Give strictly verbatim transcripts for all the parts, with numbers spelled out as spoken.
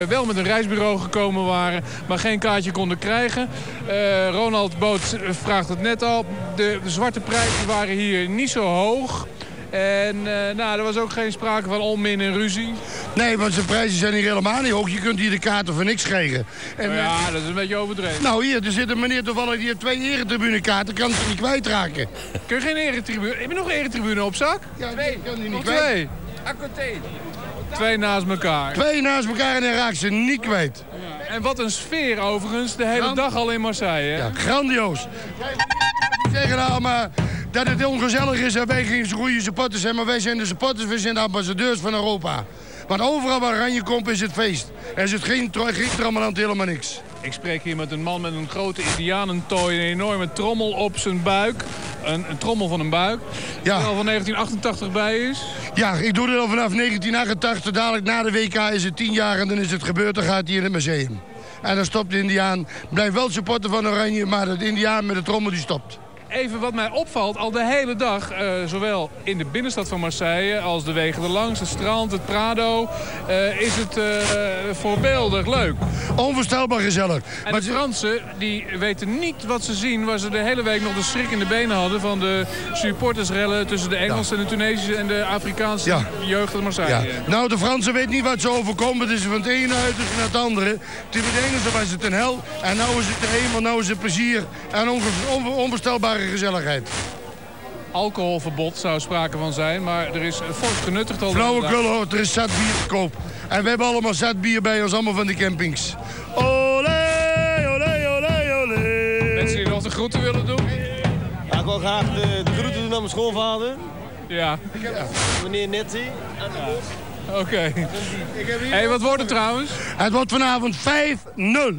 Wel met een reisbureau gekomen waren, maar geen kaartje konden krijgen. Uh, Ronald Boot vraagt het net al. De, de zwarte prijzen waren hier niet zo hoog. En uh, nou, er was ook geen sprake van onmin en ruzie. Nee, want de prijzen zijn hier helemaal niet hoog. Je kunt hier de kaarten voor niks krijgen. En, ja, uh, dat is een beetje overdreven. Nou, hier, er zit een meneer toevallig die heeft twee eretribunekaarten. Kan ze niet kwijtraken. Kun je geen eretribune? Heb je nog een eretribune op zak? Ja, twee. Kan die niet nog kwijt. twee? Twee naast elkaar. Twee naast elkaar en hij raakt ze niet kwijt. Ja. En wat een sfeer overigens, de hele Grand... dag al in Marseille. Hè? Ja, grandioos. Die zeggen nou maar dat het ongezellig is en wij geen goede supporters zijn. Maar wij zijn de supporters, wij zijn de ambassadeurs van Europa. Want overal waar Oranje komt is het feest. Er zit geen, geen trammeland, helemaal niks. Ik spreek hier met een man met een grote indianentooi, een enorme trommel op zijn buik. Een, een trommel van een buik. Ja. Die al van negentien achtentachtig bij is. Ja, ik doe dit al vanaf negentien achtentachtig. Dadelijk na de W K is het tien jaar en dan is het gebeurd. Dan gaat hij in het museum. En dan stopt de Indiaan. Blijft wel supporter van Oranje, maar de Indiaan met de trommel die stopt. Even wat mij opvalt, al de hele dag, uh, zowel in de binnenstad van Marseille als de wegen erlangs, het strand, het Prado, uh, is het uh, voorbeeldig leuk. Onvoorstelbaar gezellig. En maar de Fransen, die weten niet wat ze zien, waar ze de hele week nog de schrik in de benen hadden van de supportersrellen tussen de Engelse, ja. en de Tunesische en de Afrikaanse ja. jeugd van Marseille. Ja. Nou, de Fransen weten niet wat ze overkomen. Het is van het ene uit naar het andere. Toen de Engelsen was het een hel en nu is het de hemel, nou is het plezier en onvoorstelbare gezelligheid. Alcoholverbod zou sprake van zijn, maar er is fors genuttigd al. Flauwekul hoor, er is zat bier te koop. En we hebben allemaal zat bier bij ons, allemaal van de campings. Olé, olé, olé, olé. Mensen die nog de groeten willen doen? Ja, ik wil graag de, de groeten doen aan mijn schoonvader. Ja. ja. Meneer Nettie. Oké. Okay. Hey, wat wordt het trouwens? Het wordt vanavond vijf nul.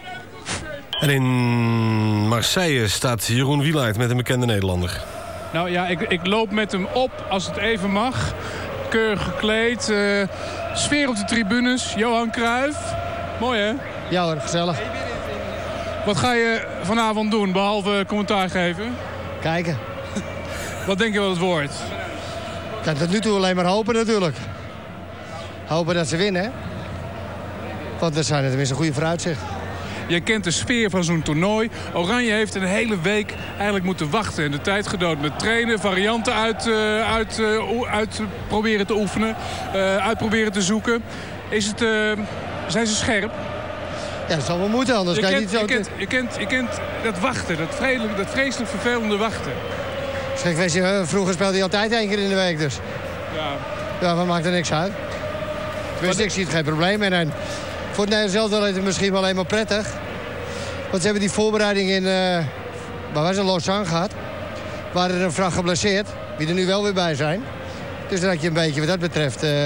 En in Marseille staat Jeroen Wielaert met een bekende Nederlander. Nou ja, ik, ik loop met hem op, als het even mag. Keurig gekleed. Uh, sfeer op de tribunes. Johan Cruijff. Mooi, hè? Ja hoor, gezellig. Wat ga je vanavond doen, behalve commentaar geven? Kijken. Wat denk je wat het wordt? Ik kan tot nu toe alleen maar hopen natuurlijk. Hopen dat ze winnen, hè? Want dat zijn er tenminste een goede vooruitzicht. Je kent de sfeer van zo'n toernooi. Oranje heeft een hele week eigenlijk moeten wachten. En de tijd gedood met trainen, varianten uit, uh, uit, uh, uit proberen te oefenen. Uh, uit proberen te zoeken. Is het, uh, zijn ze scherp? Ja, dat zal wel moeten, anders je kan je kent, niet zo... Je kent, je, kent, je kent dat wachten, dat vreselijk, dat vreselijk vervelende wachten. Zeg, weet je, vroeger speelde hij altijd één keer in de week, dus... Ja. Ja, maar maakt er niks uit. Tenminste, ik zie het geen probleem in. En voor het Nederlands elftal is het misschien wel helemaal prettig. Want ze hebben die voorbereiding in... Uh, waar was het, Lausanne gehad. Waar er een vracht geblesseerd. Die er nu wel weer bij zijn. Dus dan had je een beetje, wat dat betreft... Uh,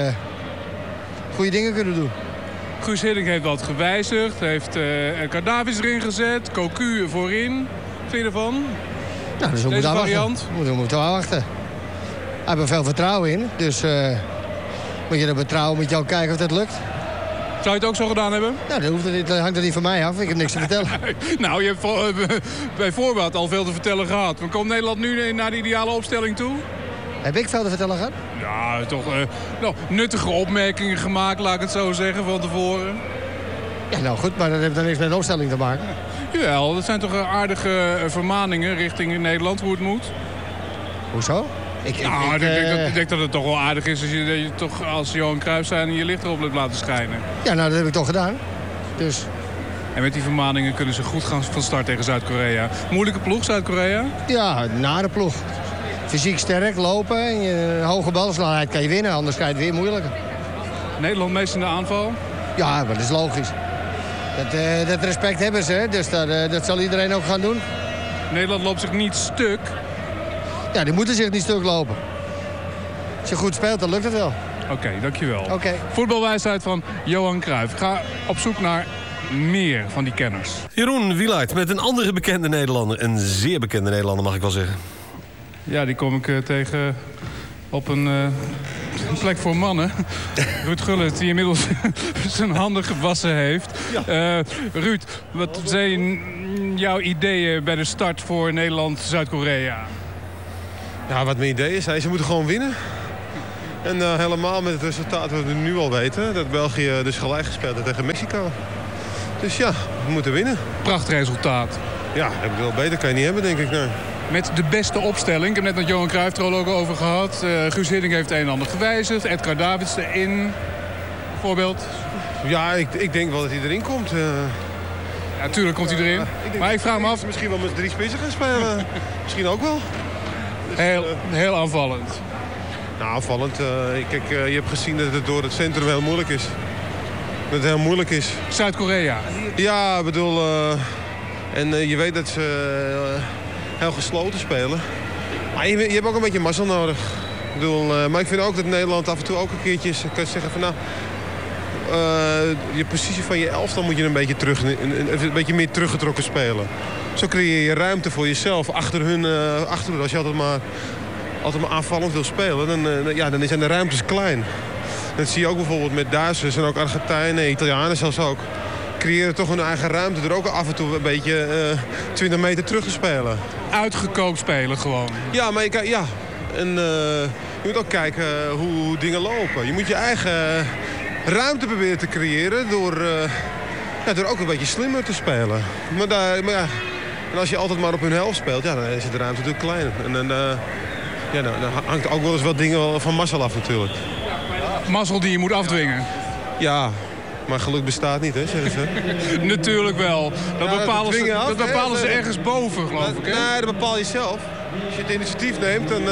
goede dingen kunnen doen. Guus Hiddink heeft wat gewijzigd. Heeft uh, El Kadavis erin gezet. Cocu voorin. Wat vind je ervan? Nou, dus we Deze moeten variant? We moeten wel wachten. We hebben veel vertrouwen in. Dus uh, moet je er betrouwen, moet je ook kijken of dat lukt. Zou je het ook zo gedaan hebben? Nou, dat, hoeft er niet, dat hangt er niet van mij af. Ik heb niks te vertellen. Nou, je hebt bij voorbaat al veel te vertellen gehad. Maar komt Nederland nu naar de ideale opstelling toe? Heb ik veel te vertellen gehad? Ja, toch uh, nou, nuttige opmerkingen gemaakt, laat ik het zo zeggen, van tevoren. Ja, nou goed, maar dat heeft dan niks met een opstelling te maken. Jawel, dat zijn toch aardige vermaningen richting Nederland, hoe het moet. Hoezo? Ik, nou, ik, ik, ik, denk uh... dat, ik denk dat het toch wel aardig is als je, dat je toch als Johan Cruijff zijn en je licht erop laten schijnen. Ja, nou, dat heb ik toch gedaan. Dus... En met die vermaningen kunnen ze goed gaan van start tegen Zuid-Korea. Moeilijke ploeg, Zuid-Korea? Ja, een nare ploeg. Fysiek sterk, lopen en je, hoge balsnelheid kan je winnen, anders kan je het weer moeilijker. Nederland meest in de aanval? Ja, maar dat is logisch. Dat, uh, dat respect hebben ze, dus dat, uh, dat zal iedereen ook gaan doen. Nederland loopt zich niet stuk. Ja, die moeten zich niet stuk lopen. Als je goed speelt, dan lukt het wel. Oké, okay, dankjewel. Okay. Voetbalwijsheid van Johan Cruijff. Ik ga op zoek naar meer van die kenners. Jeroen Wielaert met een andere bekende Nederlander. Een zeer bekende Nederlander, mag ik wel zeggen. Ja, die kom ik uh, tegen op een, uh, een plek voor mannen. Ruud Gullit, die inmiddels zijn handen gewassen heeft. Ja. Uh, Ruud, wat zijn jouw ideeën bij de start voor Nederland-Zuid-Korea? Ja, wat mijn idee is, ze moeten gewoon winnen. En uh, helemaal met het resultaat wat we nu al weten. Dat België dus gelijk gespeeld heeft tegen Mexico. Dus ja, we moeten winnen. Prachtig resultaat. Ja, ik bedoel, beter kan je niet hebben, denk ik. Nee. Met de beste opstelling. Ik heb net met Johan Cruijff er al ook over gehad. Uh, Guus Hiddink heeft het een en ander gewijzigd. Edgar Davids erin, bijvoorbeeld. Ja, ik, ik denk wel dat hij erin komt. Uh... Ja, natuurlijk komt hij erin. Uh, ik maar ik vraag me af... Misschien wel met drie spitsen gaan spelen. Misschien ook wel. Dus, heel, uh... heel aanvallend. Nou, aanvallend. Uh, kijk, uh, je hebt gezien dat het door het centrum heel moeilijk is. Dat het heel moeilijk is. Zuid-Korea. Ja, ik bedoel... Uh... En uh, je weet dat ze uh, heel gesloten spelen. Maar je, je hebt ook een beetje mazzel nodig. Ik bedoel, uh, maar ik vind ook dat Nederland af en toe ook een keertje kan zeggen van... nou, uh, je positie van je elftal moet je een beetje, terug, een, een beetje meer teruggetrokken spelen. Zo creëer je ruimte voor jezelf achter hun uh, achterhoede. Als je altijd maar, altijd maar aanvallend wil spelen, dan, uh, ja, dan zijn de ruimtes klein. Dat zie je ook bijvoorbeeld met Duitsers en ook Argentijnen, Italianen zelfs ook. Creëren toch hun eigen ruimte door ook af en toe een beetje uh, twintig meter terug te spelen. Uitgekookt spelen gewoon. Ja, maar je, kan, ja. En, uh, je moet ook kijken hoe, hoe dingen lopen. Je moet je eigen ruimte proberen te creëren door, uh, ja, door ook een beetje slimmer te spelen. Maar, daar, maar ja, en als je altijd maar op hun helft speelt, ja, dan is de ruimte natuurlijk klein. En dan, uh, ja, dan, dan hangt ook wel eens wat dingen van mazzel af natuurlijk. Mazzel die je moet afdwingen. Ja. Maar geluk bestaat niet, hè, zeggen ze. Natuurlijk wel. Dat ja, bepalen, ze, af, dat bepalen ze ergens boven, geloof dat, ik. Hè? Nee, dat bepaal je zelf. Als je het initiatief neemt, dan, uh,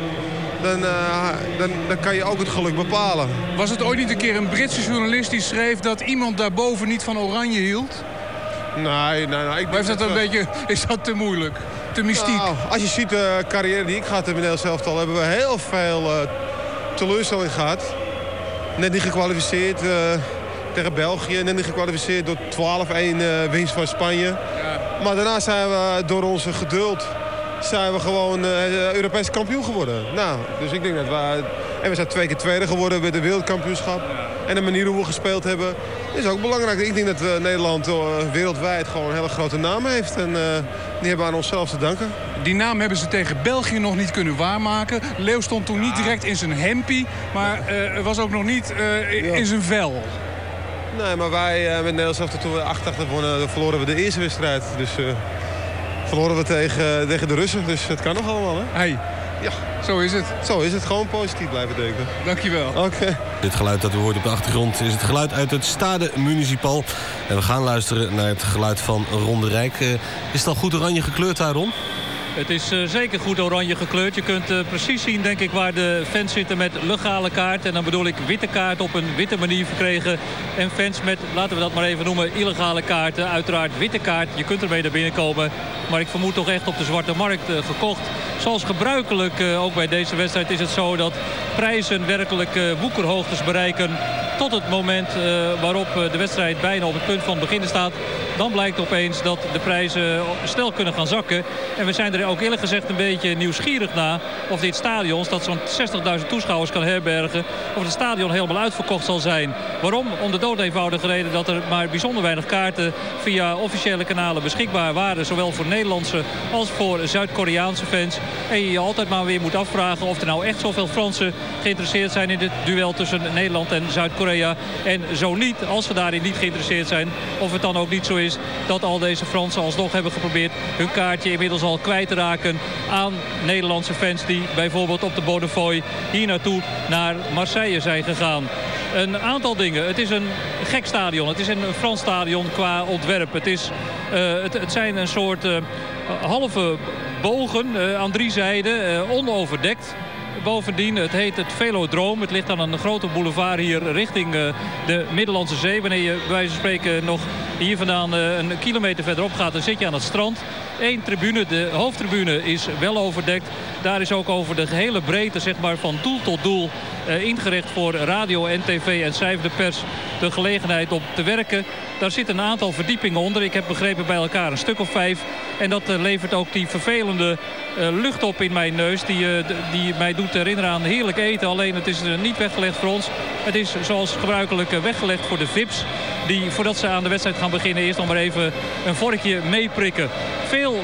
dan, uh, dan, dan kan je ook het geluk bepalen. Was het ooit niet een keer een Britse journalist die schreef... dat iemand daarboven niet van Oranje hield? Nee, nee, nee. Ik maar is dat, dat een uh, beetje, is dat te moeilijk? Te mystiek? Nou, als je ziet de uh, carrière die ik gehad heb in Nederland elftal... hebben we heel veel uh, teleurstelling gehad. Net niet gekwalificeerd... Uh, tegen België. Net niet gekwalificeerd door twaalf één uh, winst van Spanje. Ja. Maar daarna zijn we door onze geduld zijn we gewoon uh, Europees kampioen geworden. Nou, dus ik denk dat we... En we zijn twee keer tweede geworden bij de wereldkampioenschap. Ja. En de manier hoe we gespeeld hebben is ook belangrijk. Ik denk dat uh, Nederland uh, wereldwijd gewoon een hele grote naam heeft. En uh, die hebben we aan onszelf te danken. Die naam hebben ze tegen België nog niet kunnen waarmaken. Leeuw stond toen niet direct in zijn hempie. Maar uh, was ook nog niet uh, in ja. zijn vel. Nee, maar wij uh, met Nederlands elftal toen we achtentachtig wonnen, verloren we de eerste wedstrijd. Dus uh, verloren we tegen, uh, tegen de Russen. Dus het kan nog allemaal, hè? Hey. Ja. Zo is het. Zo is het. Gewoon positief blijven denken. Dankjewel. Oké. Okay. Dit geluid dat u hoort op de achtergrond is het geluid uit het Stade Municipal. En we gaan luisteren naar het geluid van Ron de Rijk. Uh, is het al goed oranje gekleurd daar, Ron? Het is uh, zeker goed oranje gekleurd. Je kunt uh, precies zien, denk ik, waar de fans zitten met legale kaart. En dan bedoel ik witte kaart op een witte manier verkregen. En fans met, laten we dat maar even noemen, illegale kaarten. Uiteraard witte kaart. Je kunt ermee naar binnen komen. Maar ik vermoed toch echt op de zwarte markt uh, gekocht. Zoals gebruikelijk, uh, ook bij deze wedstrijd, is het zo dat prijzen werkelijk uh, woekerhoogtes bereiken. Tot het moment uh, waarop uh, de wedstrijd bijna op het punt van beginnen staat. Dan blijkt opeens dat de prijzen snel kunnen gaan zakken. En we zijn er ook eerlijk gezegd een beetje nieuwsgierig naar of dit stadion, dat zo'n zestigduizend toeschouwers kan herbergen, of het stadion helemaal uitverkocht zal zijn. Waarom? Om de dood eenvoudige reden dat er maar bijzonder weinig kaarten via officiële kanalen beschikbaar waren. Zowel voor Nederlandse als voor Zuid-Koreaanse fans. En je je altijd maar weer moet afvragen of er nou echt zoveel Fransen geïnteresseerd zijn in dit duel tussen Nederland en Zuid-Korea. En zo niet, als ze daarin niet geïnteresseerd zijn, of het dan ook niet zo is dat al deze Fransen alsnog hebben geprobeerd hun kaartje inmiddels al kwijt te raken aan Nederlandse fans die bijvoorbeeld op de Bonnefoy hier naartoe naar Marseille zijn gegaan. Een aantal dingen. Het is een gek stadion. Het is een Frans stadion qua ontwerp. Het, is, uh, het, het zijn een soort uh, halve bogen uh, aan drie zijden, uh, onoverdekt. Bovendien, het heet het Velodroom. Het ligt aan een grote boulevard hier richting uh, de Middellandse Zee. Wanneer je bij wijze van spreken nog hier vandaan uh, een kilometer verderop gaat, dan zit je aan het strand. Eén tribune, de hoofdtribune, is wel overdekt. Daar is ook over de gehele breedte, zeg maar, van doel tot doel uh, ingericht voor radio en tv en schrijvende pers de gelegenheid om te werken. Daar zitten een aantal verdiepingen onder. Ik heb begrepen bij elkaar een stuk of vijf. En dat uh, levert ook die vervelende uh, lucht op in mijn neus. Die, uh, die mij doet herinneren aan heerlijk eten. Alleen het is uh, niet weggelegd voor ons. Het is zoals gebruikelijk uh, weggelegd voor de V I P's. Die voordat ze aan de wedstrijd gaan beginnen eerst nog maar even een vorkje meeprikken. Veel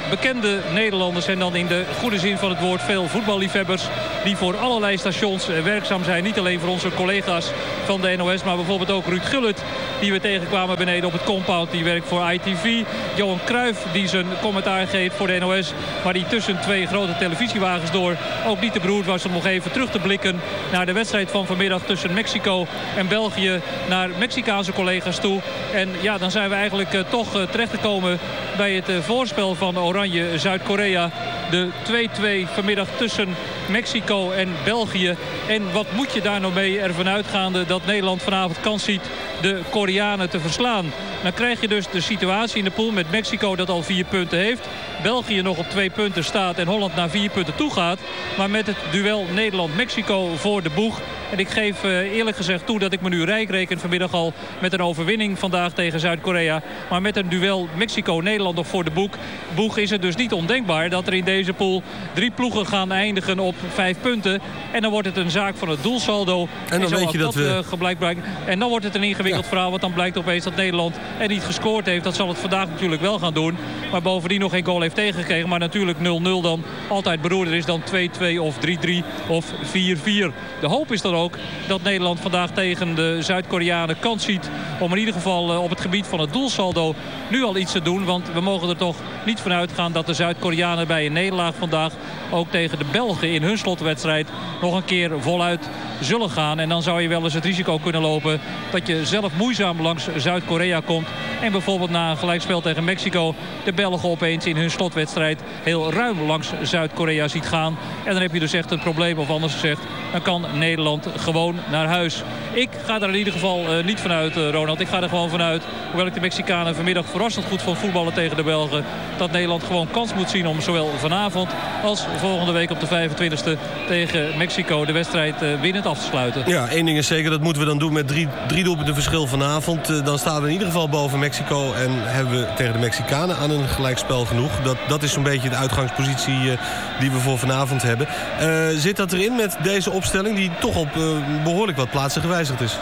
bekende Nederlanders en dan in de goede zin van het woord veel voetballiefhebbers die voor allerlei stations werkzaam zijn. Niet alleen voor onze collega's van de N O S, maar bijvoorbeeld ook Ruud Gullit die we tegenkwamen beneden op het compound. Die werkt voor I T V. Johan Cruijff die zijn commentaar geeft voor de N O S, maar die tussen twee grote televisiewagens door ook niet te beroerd was om nog even terug te blikken naar de wedstrijd van vanmiddag tussen Mexico en België, naar Mexicaanse collega's toe. En ja, dan zijn we eigenlijk uh, toch uh, terechtgekomen bij het uh, voorspel van Oranje Zuid-Korea. De twee-twee vanmiddag tussen Mexico en België. En wat moet je daar nou mee ervan uitgaande dat Nederland vanavond kans ziet de Koreanen te verslaan? Dan krijg je dus de situatie in de pool met Mexico dat al vier punten heeft. België nog op twee punten staat en Holland naar vier punten toe gaat. Maar met het duel Nederland-Mexico voor de boeg. En ik geef uh, eerlijk gezegd toe dat ik me nu rijk reken vanmiddag al met een overwinning vandaag tegen Zuid-Korea. Maar met een duel Mexico-Nederland nog voor de boeg, boeg is het dus niet ondenkbaar dat er in deze pool drie ploegen gaan eindigen op vijf punten. En dan wordt het een zaak van het doelsaldo. En dan en weet je dat, dat we... uh, blijkt, blijkt. En dan wordt het een ingewikkeld ja. verhaal, want dan blijkt opeens dat Nederland er niet gescoord heeft. Dat zal het vandaag natuurlijk wel gaan doen. Maar bovendien nog geen goal heeft tegengekregen. Maar natuurlijk nul nul dan altijd beroerder is dan twee-twee of drie-drie of vier-vier. De hoop is dan ook dat Nederland vandaag tegen de Zuid-Koreanen kans ziet om in ieder geval uh, op het gebied van het doelsaldo nu al iets te doen. Want we mogen er toch niet van uitgaan dat de Zuid-Koreanen bij een nederlaag vandaag ook tegen de Belgen in hun slotwedstrijd nog een keer voluit zullen gaan. En dan zou je wel eens het risico kunnen lopen dat je zelf moeizaam langs Zuid-Korea komt. En bijvoorbeeld na een gelijkspel tegen Mexico de Belgen opeens in hun slotwedstrijd heel ruim langs Zuid-Korea ziet gaan. En dan heb je dus echt een probleem, of anders gezegd, dan kan Nederland gewoon naar huis. Ik ga er in ieder geval uh, niet vanuit, uh, Ronald. Ik ga er gewoon vanuit, hoewel ik de Mexicanen vanmiddag verrassend goed vond voetballen tegen de Belgen, dat Nederland gewoon kans moet zien om zowel vanavond als volgende week op de vijfentwintigste tegen Mexico de wedstrijd uh, winnend af te sluiten. Ja, één ding is zeker, dat moeten we dan doen met drie, drie doelpunten verschil vanavond. Uh, dan staan we in ieder geval boven Mexico en hebben we tegen de Mexicanen aan een gelijkspel genoeg. Dat, dat is zo'n beetje de uitgangspositie uh, die we voor vanavond hebben. Uh, zit dat erin met deze opstelling die toch op uh, behoorlijk wat plaatsen gewijzigd is?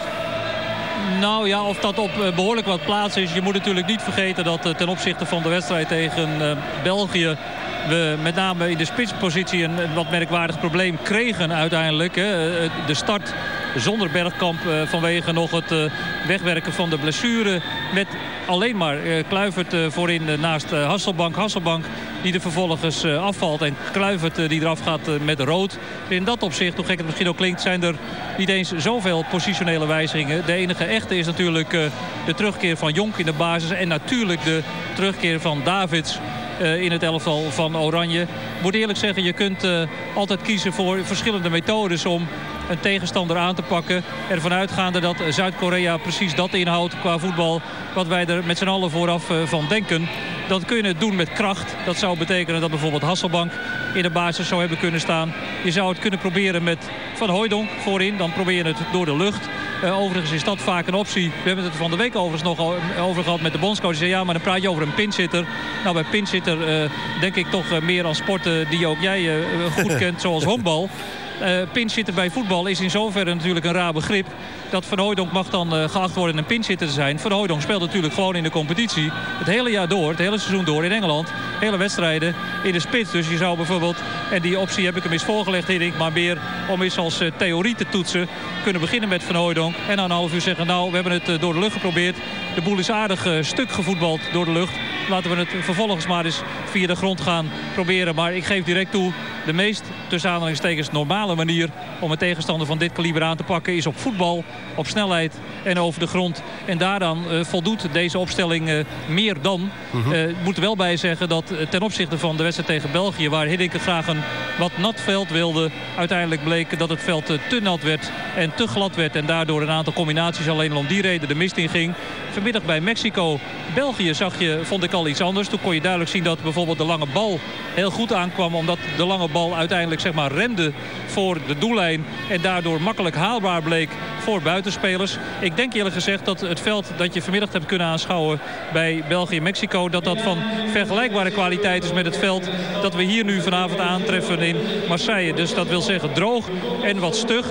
Nou ja, of dat op uh, behoorlijk wat plaatsen is. Je moet natuurlijk niet vergeten dat uh, ten opzichte van de wedstrijd tegen uh, België we met name in de spitspositie een, een wat merkwaardig probleem kregen uiteindelijk. Hè. De start zonder Bergkamp uh, vanwege nog het uh, wegwerken van de blessure. Met alleen maar uh, Kluivert uh, voorin uh, naast uh, Hasselbank. Hasselbank die er vervolgens uh, afvalt. En Kluivert uh, die eraf gaat uh, met rood. In dat opzicht, hoe gek het misschien ook klinkt, zijn er niet eens zoveel positionele wijzigingen. De enige echte is natuurlijk uh, de terugkeer van Jonk in de basis. En natuurlijk de terugkeer van Davids Uh, in het elftal van Oranje. Ik moet eerlijk zeggen, je kunt uh, altijd kiezen voor verschillende methodes om een tegenstander aan te pakken. Ervan uitgaande dat Zuid-Korea precies dat inhoudt qua voetbal wat wij er met z'n allen vooraf uh, van denken. Dan kun je het doen met kracht. Dat zou betekenen dat bijvoorbeeld Hasselbank in de basis zou hebben kunnen staan. Je zou het kunnen proberen met Van Hooijdonk voorin. Dan probeer je het door de lucht. Uh, overigens is dat vaak een optie. We hebben het er van de week overigens nog over gehad met de bondscoach. Die zei ja, maar dan praat je over een pinchitter. Nou, bij pinchitter uh, denk ik toch uh, meer aan sporten die ook jij uh, goed kent, zoals honkbal. Uh, pinchitter bij voetbal is in zoverre natuurlijk een raar begrip. Dat Van Hooijdonk mag dan uh, geacht worden een pinchitter te zijn. Van Hooijdonk speelt natuurlijk gewoon in de competitie. Het hele jaar door, het hele seizoen door in Engeland. Hele wedstrijden in de spits. Dus je zou bijvoorbeeld, en die optie heb ik hem eens voorgelegd, Hiddink, maar meer om eens als uh, theorie te toetsen. Kunnen beginnen met Van Hooijdonk. En na een half uur zeggen, nou, we hebben het uh, door de lucht geprobeerd. De boel is aardig uh, stuk gevoetbald door de lucht. Laten we het vervolgens maar eens via de grond gaan proberen. Maar ik geef direct toe, de meest, tussen aanhalingstekens, normale manier om een tegenstander van dit kaliber aan te pakken is op voetbal, op snelheid en over de grond. En daaraan uh, voldoet deze opstelling uh, meer dan. Uh-huh. uh, ik moet er wel bij zeggen dat uh, ten opzichte van de wedstrijd tegen België, waar Hiddink graag een wat nat veld wilde, uiteindelijk bleek dat het veld uh, te nat werd en te glad werd. En daardoor een aantal combinaties alleen al om die reden de mist in ging. Vanmiddag bij Mexico, België zag je, vond ik al iets anders. Toen kon je duidelijk zien dat bijvoorbeeld de lange bal heel goed aankwam, omdat de lange bal uiteindelijk zeg maar remde voor de doellijn en daardoor makkelijk haalbaar bleek voor buitenspelers. Ik denk eerlijk gezegd dat het veld dat je vanmiddag hebt kunnen aanschouwen bij België en Mexico, dat dat van vergelijkbare kwaliteit is met het veld dat we hier nu vanavond aantreffen in Marseille. Dus dat wil zeggen droog en wat stug.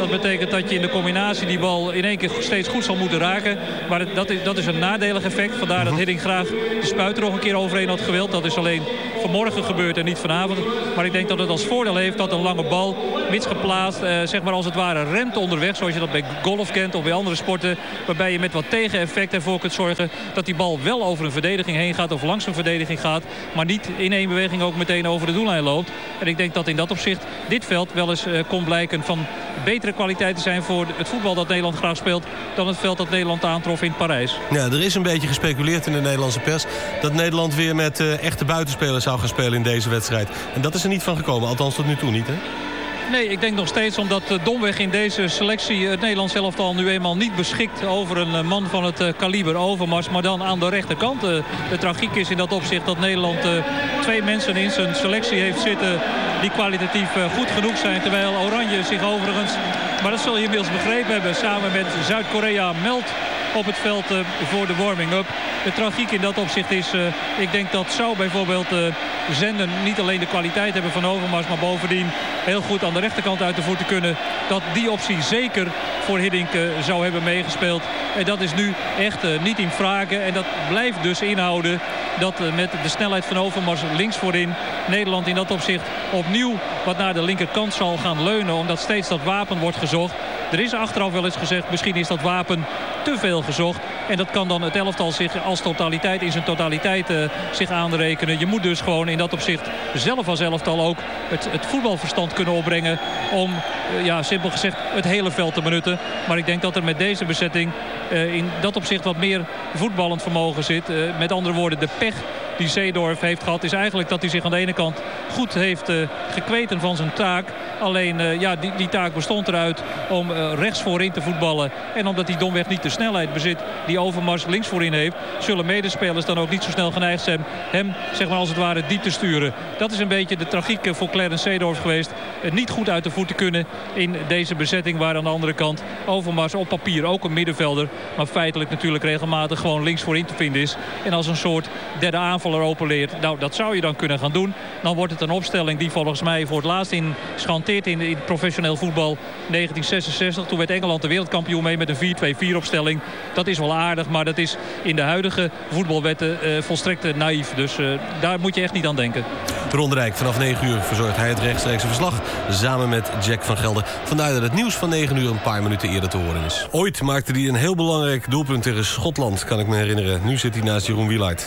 Dat betekent dat je in de combinatie die bal in één keer steeds goed zal moeten raken. Maar het, dat, is, dat is een nadelig effect. Vandaar dat Hiddink graag de spuit er nog een keer overheen had gewild. Dat is alleen vanmorgen gebeurd en niet vanavond. Maar ik denk dat het als voordeel heeft dat een lange bal, mits geplaatst, eh, zeg maar als het ware remt onderweg. Zoals je dat bij golf kent of bij andere sporten. Waarbij je met wat tegeneffect ervoor kunt zorgen dat die bal wel over een verdediging heen gaat of langs een verdediging gaat. Maar niet in één beweging ook meteen over de doellijn loopt. En ik denk dat in dat opzicht dit veld wel eens uh, kon blijken van betere kwaliteit te zijn voor het voetbal dat Nederland graag speelt dan het veld dat Nederland aantrof in Parijs. Ja, er is een beetje gespeculeerd in de Nederlandse pers dat Nederland weer met uh, echte buitenspelers zou gaan spelen in deze wedstrijd. En dat is er niet van gekomen, althans tot nu toe niet, hè? Nee, ik denk nog steeds omdat uh, domweg in deze selectie het Nederlands elftal nu eenmaal niet beschikt over een uh, man van het uh, kaliber Overmars. Maar dan aan de rechterkant. Uh, de tragiek is in dat opzicht dat Nederland uh, twee mensen in zijn selectie heeft zitten die kwalitatief uh, goed genoeg zijn. Terwijl Oranje zich overigens, maar dat zul je inmiddels begrepen hebben, samen met Zuid-Korea meldt op het veld uh, voor de warming-up. De tragiek in dat opzicht is, uh, ik denk dat zou bijvoorbeeld uh, Zenden niet alleen de kwaliteit hebben van Overmars, maar bovendien heel goed aan de rechterkant uit de voeten kunnen. Dat die optie zeker voor Hiddink uh, zou hebben meegespeeld. En dat is nu echt uh, niet in vragen. En dat blijft dus inhouden dat uh, met de snelheid van Overmars links voorin Nederland in dat opzicht opnieuw wat naar de linkerkant zal gaan leunen. Omdat steeds dat wapen wordt gezocht. Er is achteraf wel eens gezegd, misschien is dat wapen te veel gezocht. En dat kan dan het elftal zich als totaliteit in zijn totaliteit uh, zich aanrekenen. Je moet dus gewoon in dat opzicht zelf als elftal ook het, het voetbalverstand kunnen opbrengen om, uh, ja, simpel gezegd, het hele veld te benutten. Maar ik denk dat er met deze bezetting uh, in dat opzicht wat meer voetballend vermogen zit. Uh, met andere woorden, de pech die Seedorf heeft gehad is eigenlijk dat hij zich aan de ene kant goed heeft uh, gekweten van zijn taak. Alleen uh, ja, die, die taak bestond eruit om uh, rechts voorin te voetballen. En omdat hij domweg niet de snelheid bezit die Overmars links voorin heeft, zullen medespelers dan ook niet zo snel geneigd zijn hem, zeg maar als het ware, diep te sturen. Dat is een beetje de tragiek voor Clarence Seedorf geweest. Uh, niet goed uit de voeten kunnen in deze bezetting, waar aan de andere kant Overmars op papier ook een middenvelder, maar feitelijk natuurlijk regelmatig gewoon links voorin te vinden is. En als een soort derde aanvaller openleert. Nou, dat zou je dan kunnen gaan doen. Dan wordt het een opstelling die volgens mij voor het laatst in schanteert in, in professioneel voetbal negentien zesenzestig. Toen werd Engeland de wereldkampioen mee met een vier twee vier opstelling. Dat is wel aardig, maar dat is in de huidige voetbalwetten uh, volstrekt uh, naïef. Dus uh, daar moet je echt niet aan denken. Ron de Rijk, vanaf negen uur verzorgt hij het rechtstreekse verslag samen met Jack van Gelder. Vandaar dat het nieuws van negen uur een paar minuten eerder te horen is. Ooit maakte hij een heel belangrijk doelpunt tegen Schotland, kan ik me herinneren. Nu zit hij naast Jeroen Wielaert.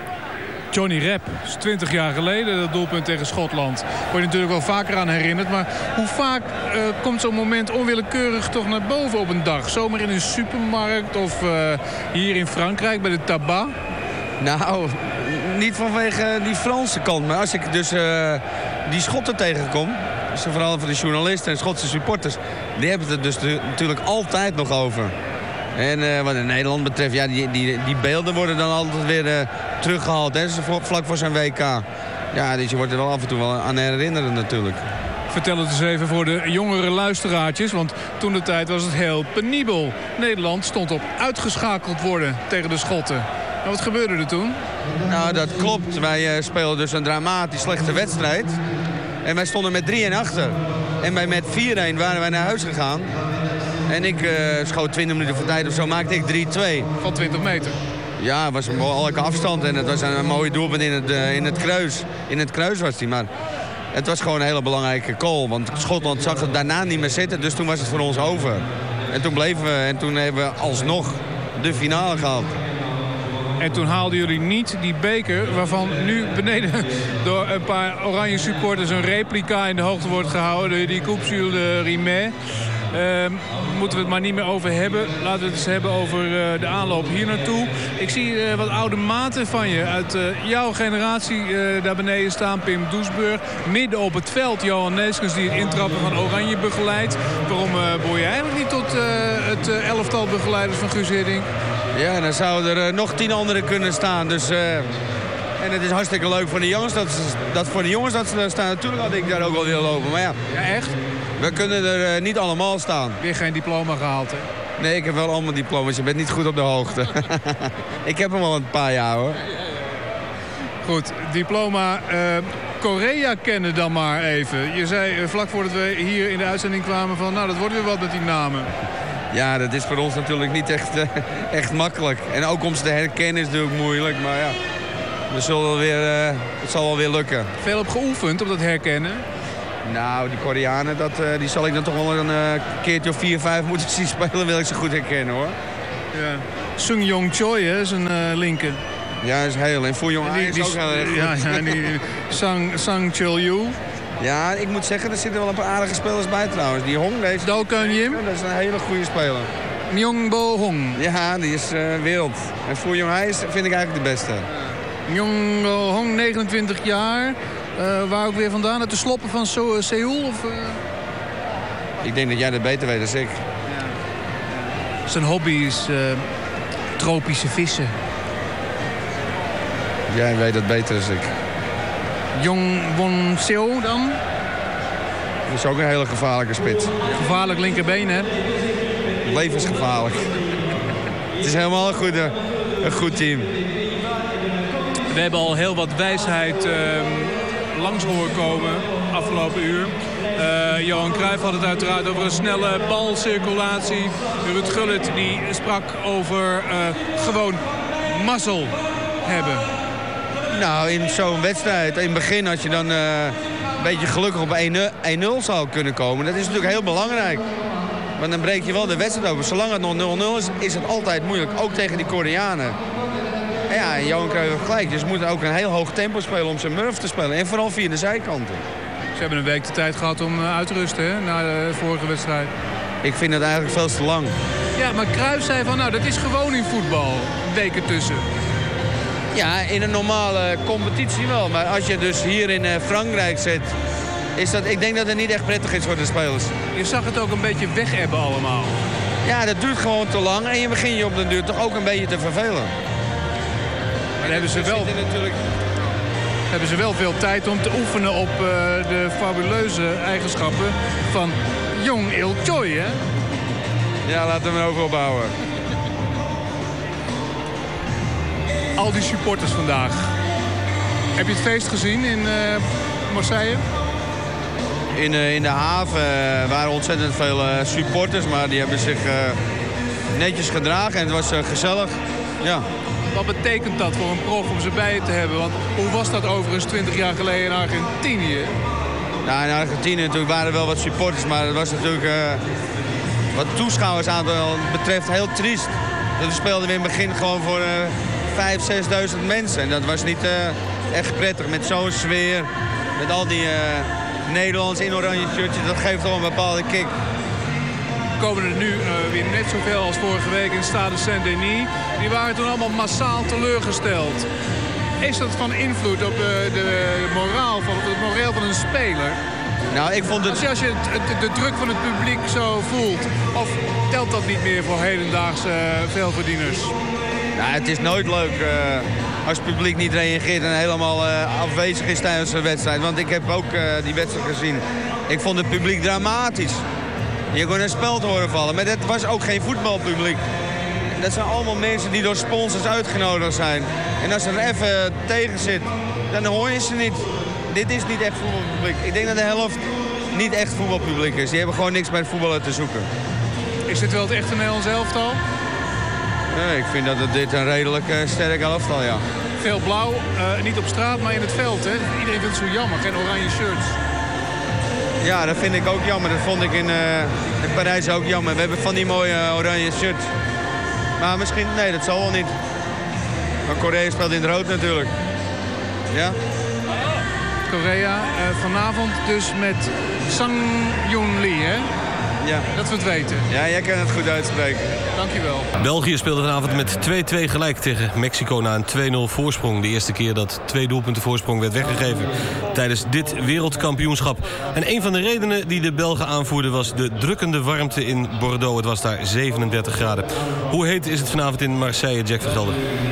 Johnny Rep, dat is twintig jaar geleden, dat doelpunt tegen Schotland. Word je natuurlijk wel vaker aan herinnerd. Maar hoe vaak uh, komt zo'n moment onwillekeurig toch naar boven op een dag? Zomaar in een supermarkt of uh, hier in Frankrijk bij de tabac? Nou, niet vanwege die Franse kant. Maar als ik dus uh, die Schotten tegenkom, dus vooral van de journalisten en Schotse supporters, die hebben het er dus de, natuurlijk altijd nog over. En uh, wat in Nederland betreft, ja, die, die, die beelden worden dan altijd weer uh, teruggehaald. Hè, vlak voor zijn W K. Ja, dus je wordt er wel af en toe wel aan herinneren natuurlijk. Vertel het eens even voor de jongere luisteraartjes. Want toen de tijd was het heel penibel. Nederland stond op uitgeschakeld worden tegen de Schotten. En wat gebeurde er toen? Nou, dat klopt. Wij uh, speelden dus een dramatisch slechte wedstrijd. En wij stonden met drie-een achter. En bij met vier-een waren wij naar huis gegaan. En ik uh, schoot twintig minuten voor tijd of zo, maakte ik drie twee. Van twintig meter? Ja, het was een behoorlijke afstand en het was een, een mooie doelpunt in het, uh, in het kruis. In het kruis was hij, maar het was gewoon een hele belangrijke goal. Want Schotland zag het daarna niet meer zitten, dus toen was het voor ons over. En toen bleven we en toen hebben we alsnog de finale gehad. En toen haalden jullie niet die beker waarvan nu beneden door een paar oranje supporters een replica in de hoogte wordt gehouden. Die Coupe Jules de Rimet. Uh, moeten we het maar niet meer over hebben. Laten we het eens hebben over uh, de aanloop hier naartoe. Ik zie uh, wat oude maten van je uit uh, jouw generatie uh, daar beneden staan. Pim Doesburg. Midden op het veld Johan Neeskens die het intrappen van Oranje begeleidt. Waarom uh, behoor je eigenlijk niet tot uh, het uh, elftal begeleiders van Guus Hiddink? Ja, dan zouden er uh, nog tien anderen kunnen staan. Dus, uh, en het is hartstikke leuk voor de jongens. Dat, dat voor de jongens dat ze daar staan. Natuurlijk had ik daar ook wel willen lopen. Maar ja, ja echt? We kunnen er uh, niet allemaal staan. Weer geen diploma gehaald, hè? Nee, ik heb wel allemaal diploma's. Je bent niet goed op de hoogte. Ik heb hem al een paar jaar, hoor. Goed, diploma uh, Korea kennen dan maar even. Je zei uh, vlak voordat we hier in de uitzending kwamen van... nou, dat wordt weer wat met die namen. Ja, dat is voor ons natuurlijk niet echt, uh, echt makkelijk. En ook om ze te herkennen is natuurlijk moeilijk. Maar ja, we zullen wel weer, uh, het zal wel weer lukken. Veel op geoefend op dat herkennen? Nou, die Koreanen, dat, uh, die zal ik dan toch wel een uh, keertje of vier, vijf moeten zien spelen. Wil ik ze goed herkennen, hoor. Ja. Sung Yong Choi, hè, is een uh, linker. Ja, dat is heel. En Fu Jong Hai is ook heel erg goed. Ja, ja, die Sang, Sang Chul-yu. Ja, ik moet zeggen, er zitten wel een paar aardige spelers bij trouwens. Die Hong, deze... Do Keun Yim. Dat is een hele goede speler. Myongbo Hong. Ja, die is uh, wereld. En Fu Jong Hai vind ik eigenlijk de beste. Myongbo Hong, negenentwintig jaar. Uh, waar ook weer vandaan? Uit de sloppen van so Seoul? Of, uh... Ik denk dat jij dat beter weet dan ik. Ja. Zijn hobby is uh, tropische vissen. Jij weet dat beter dan ik. Jong Won Seo dan? Dat is ook een hele gevaarlijke spits. Gevaarlijk linkerbeen, hè? Levensgevaarlijk. Het is helemaal een, goede, een goed team. We hebben al heel wat wijsheid uh, langs horen komen afgelopen uur. Uh, Johan Cruijff had het uiteraard over een snelle balcirculatie. Ruud Gullit die sprak over uh, gewoon mazzel hebben. Nou, in zo'n wedstrijd, in het begin als je dan uh, een beetje gelukkig op één nul zou kunnen komen. Dat is natuurlijk heel belangrijk. Want dan breek je wel de wedstrijd over. Zolang het nog nul nul is, is het altijd moeilijk. Ook tegen die Koreanen. En ja, Johan Cruijff heeft gelijk. Dus ze moeten ook een heel hoog tempo spelen om zijn murf te spelen. En vooral via de zijkanten. Ze hebben een week de tijd gehad om uit te rusten, hè, na de vorige wedstrijd. Ik vind het eigenlijk veel te lang. Ja, maar Cruijff zei van, nou, dat is gewoon in voetbal. Weken tussen. Ja, in een normale competitie wel. Maar als je dus hier in Frankrijk zit, is dat, ik denk dat het niet echt prettig is voor de spelers. Je zag het ook een beetje wegebben allemaal. Ja, dat duurt gewoon te lang en je begint je op de duur toch ook een beetje te vervelen. Maar dan hebben ze wel, natuurlijk... hebben ze wel veel tijd om te oefenen op uh, de fabuleuze eigenschappen van Jong Il Choi, hè? Ja, laten we hem over opbouwen. Al die supporters vandaag. Heb je het feest gezien in uh, Marseille? In, uh, in de haven uh, waren ontzettend veel uh, supporters, maar die hebben zich uh, netjes gedragen en het was uh, gezellig. Ja. Wat betekent dat voor een prof om ze bij je te hebben? Want hoe was dat overigens twintig jaar geleden in Argentinië? Nou, in Argentinië natuurlijk waren er wel wat supporters, maar het was natuurlijk uh, wat toeschouwersaantal betreft heel triest. We speelden weer in het begin gewoon voor uh, vijfduizend, zesduizend mensen. En dat was niet uh, echt prettig met zo'n sfeer. Met al die uh, Nederlanders in oranje shirtjes. Dat geeft toch een bepaalde kick. Komen er nu uh, weer net zoveel als vorige week in Stade Saint-Denis. Die waren toen allemaal massaal teleurgesteld. Is dat van invloed op de, de moraal van, het moreel van een speler? Nou, ik vond het... Als je, als je het, het, de druk van het publiek zo voelt, of telt dat niet meer voor hedendaagse uh, veelverdieners? Nou, het is nooit leuk uh, als het publiek niet reageert en helemaal uh, afwezig is tijdens de wedstrijd. Want ik heb ook uh, die wedstrijd gezien. Ik vond het publiek dramatisch. Je kon een spel te horen vallen, maar dat was ook geen voetbalpubliek. Dat zijn allemaal mensen die door sponsors uitgenodigd zijn. En als er even tegen zit, dan hoor je ze niet. Dit is niet echt voetbalpubliek. Ik denk dat de helft niet echt voetbalpubliek is. Die hebben gewoon niks bij het voetballen te zoeken. Is dit wel het echte Nederlands elftal? Nee, ik vind dat het dit een redelijk uh, sterk elftal, ja. Veel blauw, uh, niet op straat, maar in het veld, hè? Iedereen vindt het zo jammer, geen oranje shirts. Ja, dat vind ik ook jammer. Dat vond ik in, uh, in Parijs ook jammer. We hebben van die mooie uh, oranje shirts. Maar misschien, nee, dat zal wel niet. Maar Korea speelt in het rood natuurlijk. Ja? Korea, uh, vanavond dus met Sang-Yoon Lee, hè? Ja. Dat we het weten. Ja, jij kan het goed uitspreken. Dankjewel. België speelde vanavond met twee twee gelijk tegen Mexico na een twee nul voorsprong. De eerste keer dat twee doelpunten voorsprong werd weggegeven tijdens dit wereldkampioenschap. En een van de redenen die de Belgen aanvoerden was de drukkende warmte in Bordeaux. Het was daar zevenendertig graden. Hoe heet is het vanavond in Marseille, Jack Vergelder?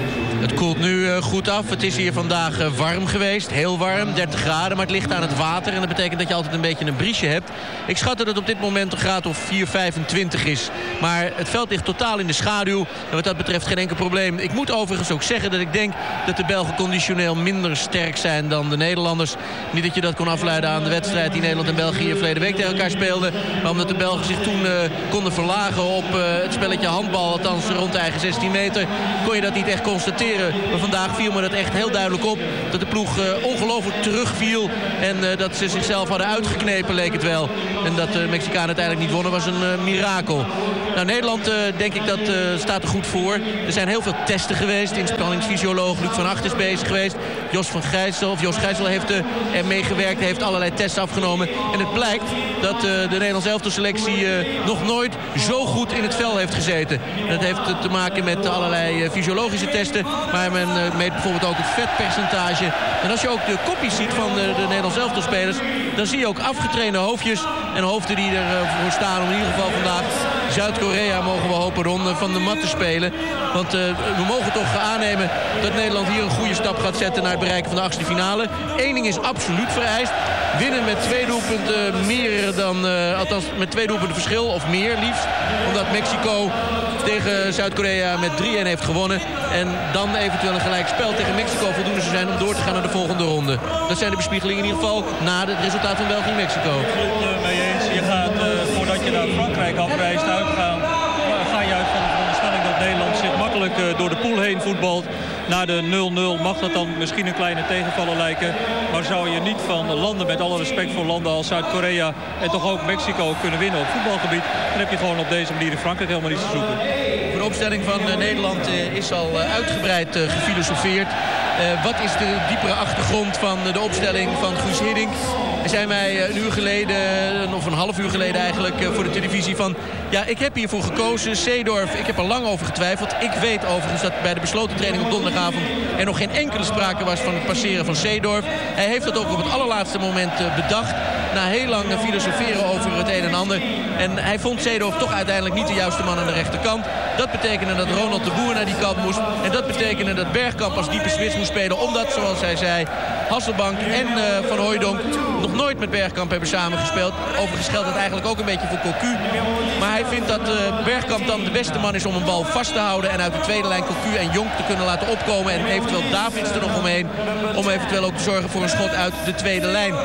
Het koelt nu uh, goed af. Het is hier vandaag uh, warm geweest. Heel warm, dertig graden. Maar het ligt aan het water. En dat betekent dat je altijd een beetje een briesje hebt. Ik schat dat het op dit moment een graad of vier, vijfentwintig is. Maar het veld ligt totaal in de schaduw. En wat dat betreft geen enkel probleem. Ik moet overigens ook zeggen dat ik denk dat de Belgen conditioneel minder sterk zijn dan de Nederlanders. Niet dat je dat kon afleiden aan de wedstrijd die Nederland en België verleden week tegen elkaar speelden. Maar omdat de Belgen zich toen uh, konden verlagen op uh, het spelletje handbal. Althans rond de eigen zestien meter. Kon je dat niet echt constateren. Maar vandaag viel me dat echt heel duidelijk op. Dat de ploeg uh, ongelooflijk terugviel. En uh, dat ze zichzelf hadden uitgeknepen, leek het wel. En dat de Mexicanen uiteindelijk niet wonnen was een uh, mirakel. Nou, Nederland uh, denk ik dat uh, staat er goed voor. Er zijn heel veel testen geweest. Inspanningsfysioloog Luc van Acht is bezig geweest. Jos van Gijssel, of Jos Gijssel heeft uh, er meegewerkt. Heeft allerlei tests afgenomen. En het blijkt dat uh, de Nederlandse elftalselectie uh, nog nooit zo goed in het vel heeft gezeten. En dat heeft uh, te maken met allerlei uh, fysiologische testen. Maar men uh, meet bijvoorbeeld ook het vetpercentage. En als je ook de kopjes ziet van uh, de Nederlandse elftalspelers, dan zie je ook afgetrainde hoofdjes. En hoofden die ervoor uh, staan om in ieder geval vandaag Zuid-Korea, mogen we hopen, ronde van de mat te spelen. Want uh, we mogen toch aannemen dat Nederland hier een goede stap gaat zetten naar het bereiken van de achtste finale. Eén ding is absoluut vereist. Winnen met twee doelpunten meer dan, uh, althans met twee doelpunten verschil, of meer liefst. Omdat Mexico tegen Zuid-Korea met drie-een heeft gewonnen. En dan eventueel een gelijkspel tegen Mexico voldoende zou zijn om door te gaan naar de volgende ronde. Dat zijn de bespiegelingen in ieder geval na het resultaat van België-Mexico. Ik ben het mee eens. Je gaat, uh, voordat je naar Frankrijk afreist, uitgaan. Ga je uit van de veronderstelling dat Nederland zich makkelijk uh, door de pool heen voetbalt. Na de nul nul mag dat dan misschien een kleine tegenvaller lijken. Maar zou je niet van landen, met alle respect voor landen als Zuid-Korea en toch ook Mexico kunnen winnen op voetbalgebied, dan heb je gewoon op deze manier in Frankrijk helemaal niets te zoeken. Voor de opstelling van uh, Nederland uh, is al uh, uitgebreid uh, gefilosofeerd. Uh, wat is de diepere achtergrond van uh, de opstelling van Guus Hiddink? Er zijn wij een uur geleden, of een half uur geleden eigenlijk, voor de televisie van... Ja, ik heb hiervoor gekozen. Seedorf, ik heb er lang over getwijfeld. Ik weet overigens dat bij de besloten training op donderdagavond er nog geen enkele sprake was van het passeren van Seedorf. Hij heeft dat ook op het allerlaatste moment bedacht. Na heel lang filosoferen over het een en ander. En hij vond Seedorf toch uiteindelijk niet de juiste man aan de rechterkant. Dat betekende dat Ronald de Boer naar die kant moest. En dat betekende dat Bergkamp als diepe spits moest spelen. Omdat, zoals hij zei, Hasselbank en uh, Van Hooijdonk nog nooit met Bergkamp hebben samengespeeld. Overigens geldt dat eigenlijk ook een beetje voor Cocu. Maar hij vindt dat uh, Bergkamp dan de beste man is om een bal vast te houden. En uit de tweede lijn Cocu en Jonk te kunnen laten opkomen. En eventueel Davids er nog omheen. Om eventueel ook te zorgen voor een schot uit de tweede lijn.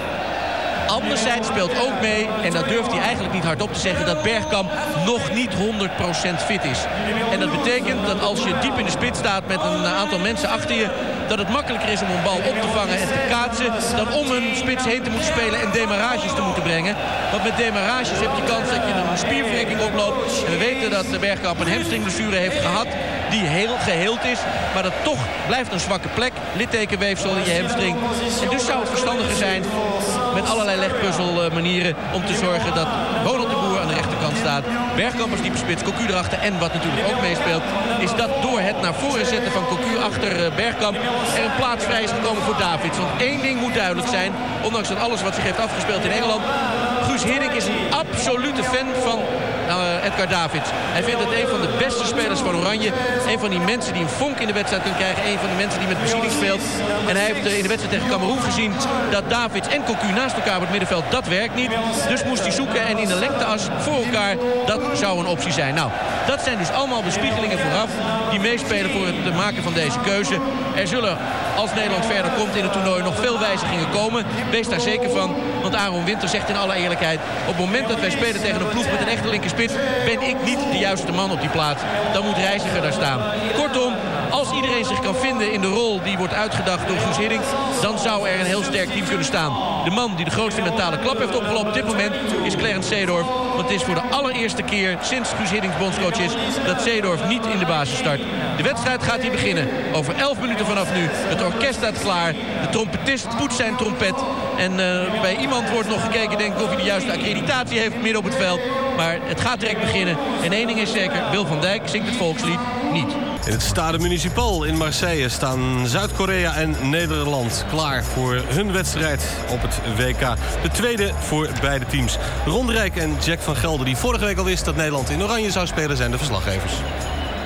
Anderzijds speelt ook mee, en dat durft hij eigenlijk niet hardop te zeggen, dat Bergkamp nog niet honderd procent fit is. En dat betekent dat als je diep in de spits staat met een aantal mensen achter je, dat het makkelijker is om een bal op te vangen en te kaatsen dan om een spits heen te moeten spelen en demarages te moeten brengen. Want met demarages heb je kans dat je een spierverrekking oploopt. En we weten dat de Bergkamp een hamstringblessure heeft gehad die heel geheeld is, maar dat toch blijft een zwakke plek, littekenweefsel in je hamstring. En dus zou het verstandiger zijn met allerlei legpuzzelmanieren om te zorgen dat Ronald de Boer aan de rechterkant staat. Bergkamp als diepe spits, Cocu erachter. En wat natuurlijk ook meespeelt, is dat door het naar voren zetten van Cocu achter Bergkamp er een plaats vrij is gekomen voor Davids. Want één ding moet duidelijk zijn, ondanks dat alles wat zich heeft afgespeeld in Engeland, Guus Hiddink is een absolute fan van uh, Edgar Davids. Hij vindt het een van de beste spelers van Oranje. Een van die mensen die een vonk in de wedstrijd kunnen krijgen. Een van de mensen die met bezieling speelt. En hij heeft uh, in de wedstrijd tegen Kameroen gezien dat Davids en Cocu naast elkaar op het middenveld, dat werkt niet. Dus moest hij zoeken en in de lengteas voor elkaar, dat zou een optie zijn. Nou, dat zijn dus allemaal bespiegelingen vooraf die meespelen voor het maken van deze keuze. Er zullen, als Nederland verder komt in het toernooi, nog veel wijzigingen komen. Wees daar zeker van, want Aaron Winter zegt in alle eerlijkheid, op het moment dat wij spelen tegen een ploeg met een echte linkerspits, ben ik niet de juiste man op die plaats. Dan moet Reiziger daar staan. Kortom, als iedereen zich kan vinden in de rol die wordt uitgedacht door Guus Hiddink, dan zou er een heel sterk team kunnen staan. De man die de grootste mentale klap heeft opgelopen op dit moment is Clarence Seedorf. Want het is voor de allereerste keer sinds Guus Hiddink bondscoach is dat Seedorf niet in de basis start. De wedstrijd gaat hier beginnen. Over elf minuten vanaf nu. Het orkest staat klaar. De trompetist poetst zijn trompet. En uh, bij iemand wordt nog gekeken, denk ik, of hij de juiste accreditatie heeft midden op het veld. Maar het gaat direct beginnen. En één ding is zeker, Wil van Dijk zingt het volkslied niet. In het Stade Municipal in Marseille staan Zuid-Korea en Nederland klaar voor hun wedstrijd op het W K. De tweede voor beide teams. Ron Rijk en Jack van Gelder, die vorige week al wist dat Nederland in oranje zou spelen, zijn de verslaggevers.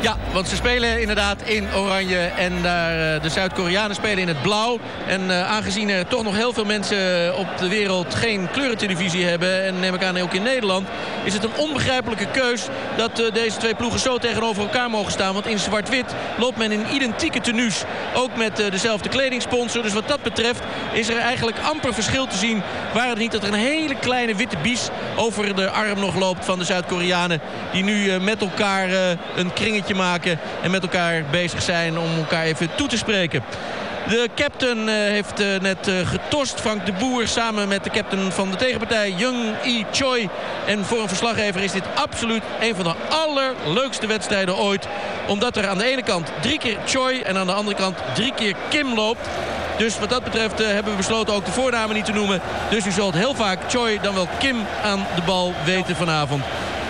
Ja, want ze spelen inderdaad in oranje en uh, de Zuid-Koreanen spelen in het blauw. En uh, aangezien er toch nog heel veel mensen op de wereld geen kleurentelevisie hebben, en neem ik aan ook in Nederland, is het een onbegrijpelijke keus dat uh, deze twee ploegen zo tegenover elkaar mogen staan. Want in zwart-wit loopt men in identieke tenues, ook met uh, dezelfde kledingsponsor. Dus wat dat betreft is er eigenlijk amper verschil te zien. Waar het niet dat er een hele kleine witte bies over de arm nog loopt van de Zuid-Koreanen, die nu uh, met elkaar uh, een kringetje maken en met elkaar bezig zijn om elkaar even toe te spreken. De captain uh, heeft uh, net uh, getost, Frank de Boer, samen met de captain van de tegenpartij, Jung E. Choi. En voor een verslaggever is dit absoluut een van de allerleukste wedstrijden ooit. Omdat er aan de ene kant drie keer Choi en aan de andere kant drie keer Kim loopt. Dus wat dat betreft uh, hebben we besloten ook de voornamen niet te noemen. Dus u zult heel vaak Choi dan wel Kim aan de bal weten vanavond.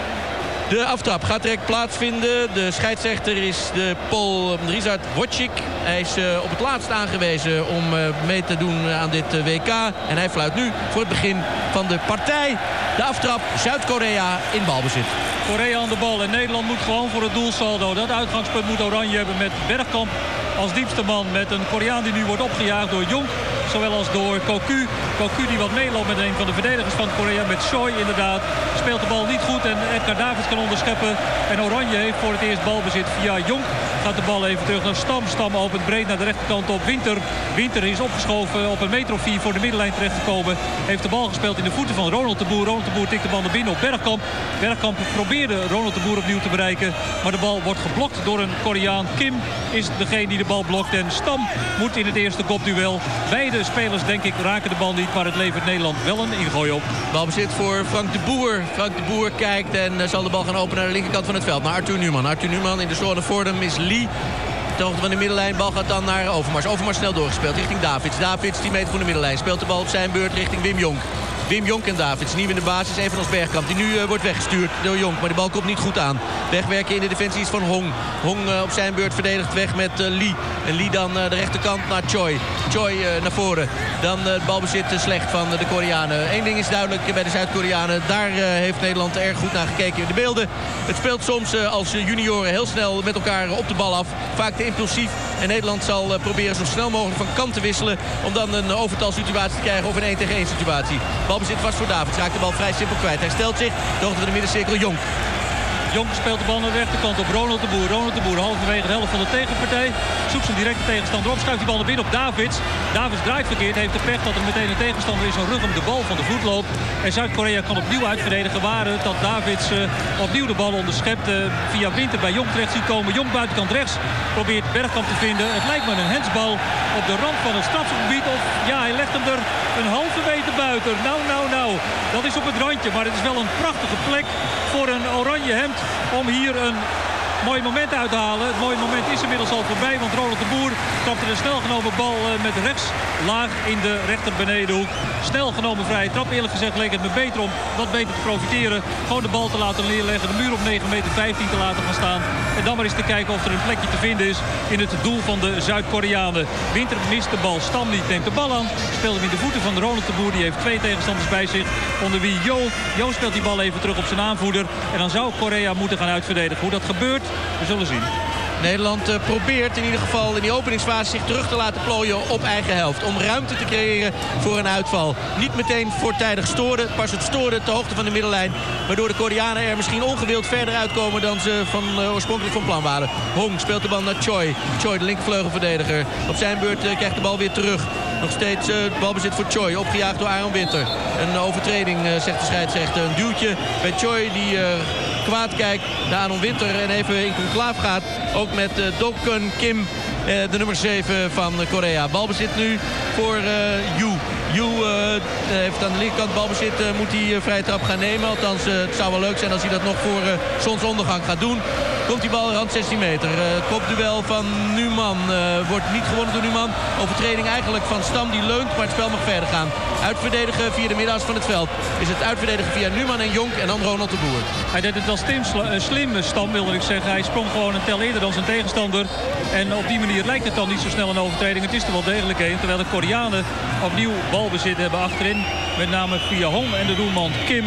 De aftrap gaat direct plaatsvinden. De scheidsrechter is de Pool Ryszard Wojcik. Hij is uh, op het laatst aangewezen om uh, mee te doen aan dit uh, W K. En hij fluit nu voor het begin van de partij. De aftrap, Zuid-Korea in balbezit. Korea aan de bal en Nederland moet gewoon voor het doelsaldo. Dat uitgangspunt moet Oranje hebben met Bergkamp als diepste man. Met een Koreaan die nu wordt opgejaagd door Jong. Zowel als door Koku. Koku die wat meeloopt met een van de verdedigers van Korea. Met Choi inderdaad. Speelt de bal niet goed en Edgar Davids kan onderscheppen. En Oranje heeft voor het eerst balbezit via Jong. Gaat de bal even terug naar Stam. Stam opent breed naar de rechterkant op Winter. Winter is opgeschoven op een meter of vier voor de middenlijn terechtgekomen. Heeft de bal gespeeld in de voeten van Ronald de Boer. Ronald de Boer tikt de bal naar binnen op Bergkamp. Bergkamp probeerde Ronald de Boer opnieuw te bereiken. Maar de bal wordt geblokt door een Koreaan. Kim is degene die de bal blokt. En Stam moet in het eerste kopduel. Beide spelers denk ik raken de bal niet. Maar het levert Nederland wel een ingooi op. Balbezit voor Frank de Boer. Frank de Boer kijkt en zal de bal gaan openen naar de linkerkant van het veld. Naar Arthur Numan. Arthur Numan in de zone voor hem is Lee. De hoogte van de middenlijn. Bal gaat dan naar Overmars. Overmars snel doorgespeeld richting Davids. Davids tien meter van de middenlijn. Speelt de bal op zijn beurt richting Wim Jonk. Wim Jonk en Davids, nieuw in de basis, evenals Bergkamp. Die nu uh, wordt weggestuurd door Jonk, maar de bal komt niet goed aan. Wegwerken in de defensie is van Hong. Hong uh, op zijn beurt verdedigt weg met uh, Lee. En Lee dan uh, de rechterkant naar Choi. Choi uh, naar voren. Dan uh, het balbezit uh, slecht van uh, de Koreanen. Eén ding is duidelijk bij de Zuid-Koreanen. Daar uh, heeft Nederland erg goed naar gekeken in de beelden. Het speelt soms uh, als uh, junioren heel snel met elkaar uh, op de bal af. Vaak te impulsief. En Nederland zal uh, proberen zo snel mogelijk van kant te wisselen. Om dan een uh, overtalsituatie te krijgen of een één tegen één situatie. Balbezit vast voor Davids. Raakt de bal vrij simpel kwijt. Hij stelt zich. De hoogte van de middencirkel Jonk. Jonk speelt de bal naar de rechterkant op Ronald de Boer. Ronald de Boer halverwege de helft van de tegenpartij. Zoekt zijn directe tegenstander op. Schuift die bal naar binnen op Davids. Davids draait verkeerd. Heeft de pech dat er meteen een tegenstander is. Een rug om de bal van de voet loopt. En Zuid-Korea kan opnieuw uitverdedigen. Waar het dat Davids uh, opnieuw de bal onderschept. Uh, via Winter bij Jonk terecht ziet komen. Jonk buitenkant rechts. Probeert Bergkamp te vinden. Het lijkt me een handsbal op de rand van het strafgebied. Of ja, hij legt hem er een halve meter buiten. Nou, nou, nou. Dat is op het randje. Maar het is wel een prachtige plek voor een oranje hemd om hier een mooi moment uit te halen. Het mooie moment is inmiddels al voorbij, want Ronald de Boer trapte een snel genomen bal met rechts laag in de rechter benedenhoek. Snel genomen vrije trap. Eerlijk gezegd leek het me beter om wat beter te profiteren. Gewoon de bal te laten neerleggen, de muur op negen meter vijftien te laten gaan staan. En dan maar eens te kijken of er een plekje te vinden is in het doel van de Zuid-Koreanen. Winter mist de bal, Stam niet, neemt de bal aan. Speelt hem in de voeten van Ronald de Boer. Die heeft twee tegenstanders bij zich, onder wie Jo. Jo speelt die bal even terug op zijn aanvoerder. En dan zou Korea moeten gaan uitverdedigen. Hoe dat gebeurt, we zullen zien. Nederland uh, probeert in ieder geval in die openingsfase zich terug te laten plooien op eigen helft. Om ruimte te creëren voor een uitval. Niet meteen voortijdig storen. Pas het storen ter hoogte van de middenlijn. Waardoor de Koreanen er misschien ongewild verder uitkomen dan ze van, uh, oorspronkelijk van plan waren. Hong speelt de bal naar Choi. Choi, de linkervleugelverdediger. Op zijn beurt uh, krijgt de bal weer terug. Nog steeds uh, balbezit voor Choi. Opgejaagd door Aaron Winter. Een overtreding, uh, zegt de scheidsrechter. Een duwtje bij Choi die uh, kwaad kijkt naar Aaron Winter. En even in conclaaf gaat. Ook met uh, Dokun Kim, uh, de nummer zeven van Korea. Balbezit nu voor uh, Yu. Yu uh, heeft aan de linkerkant balbezit. Uh, moet hij uh, vrije trap gaan nemen. Althans, uh, het zou wel leuk zijn als hij dat nog voor uh, zonsondergang gaat doen. Komt die bal rand zestien meter. Uh, kopduel van Numan. Uh, wordt niet gewonnen door Numan. Overtreding eigenlijk van Stam die leunt. Maar het spel mag verder gaan. Uitverdedigen via de middenas van het veld. Is het uitverdedigen via Numan en Jonk en dan Ronald de Boer. Hij deed het wel slim, slim Stam wilde ik zeggen. Hij sprong gewoon een tel eerder dan zijn tegenstander. En op die manier lijkt het dan niet zo snel een overtreding. Het is er wel degelijk een. Terwijl de Koreanen opnieuw balbezit hebben achterin. Met name via Hong en de doelman Kim.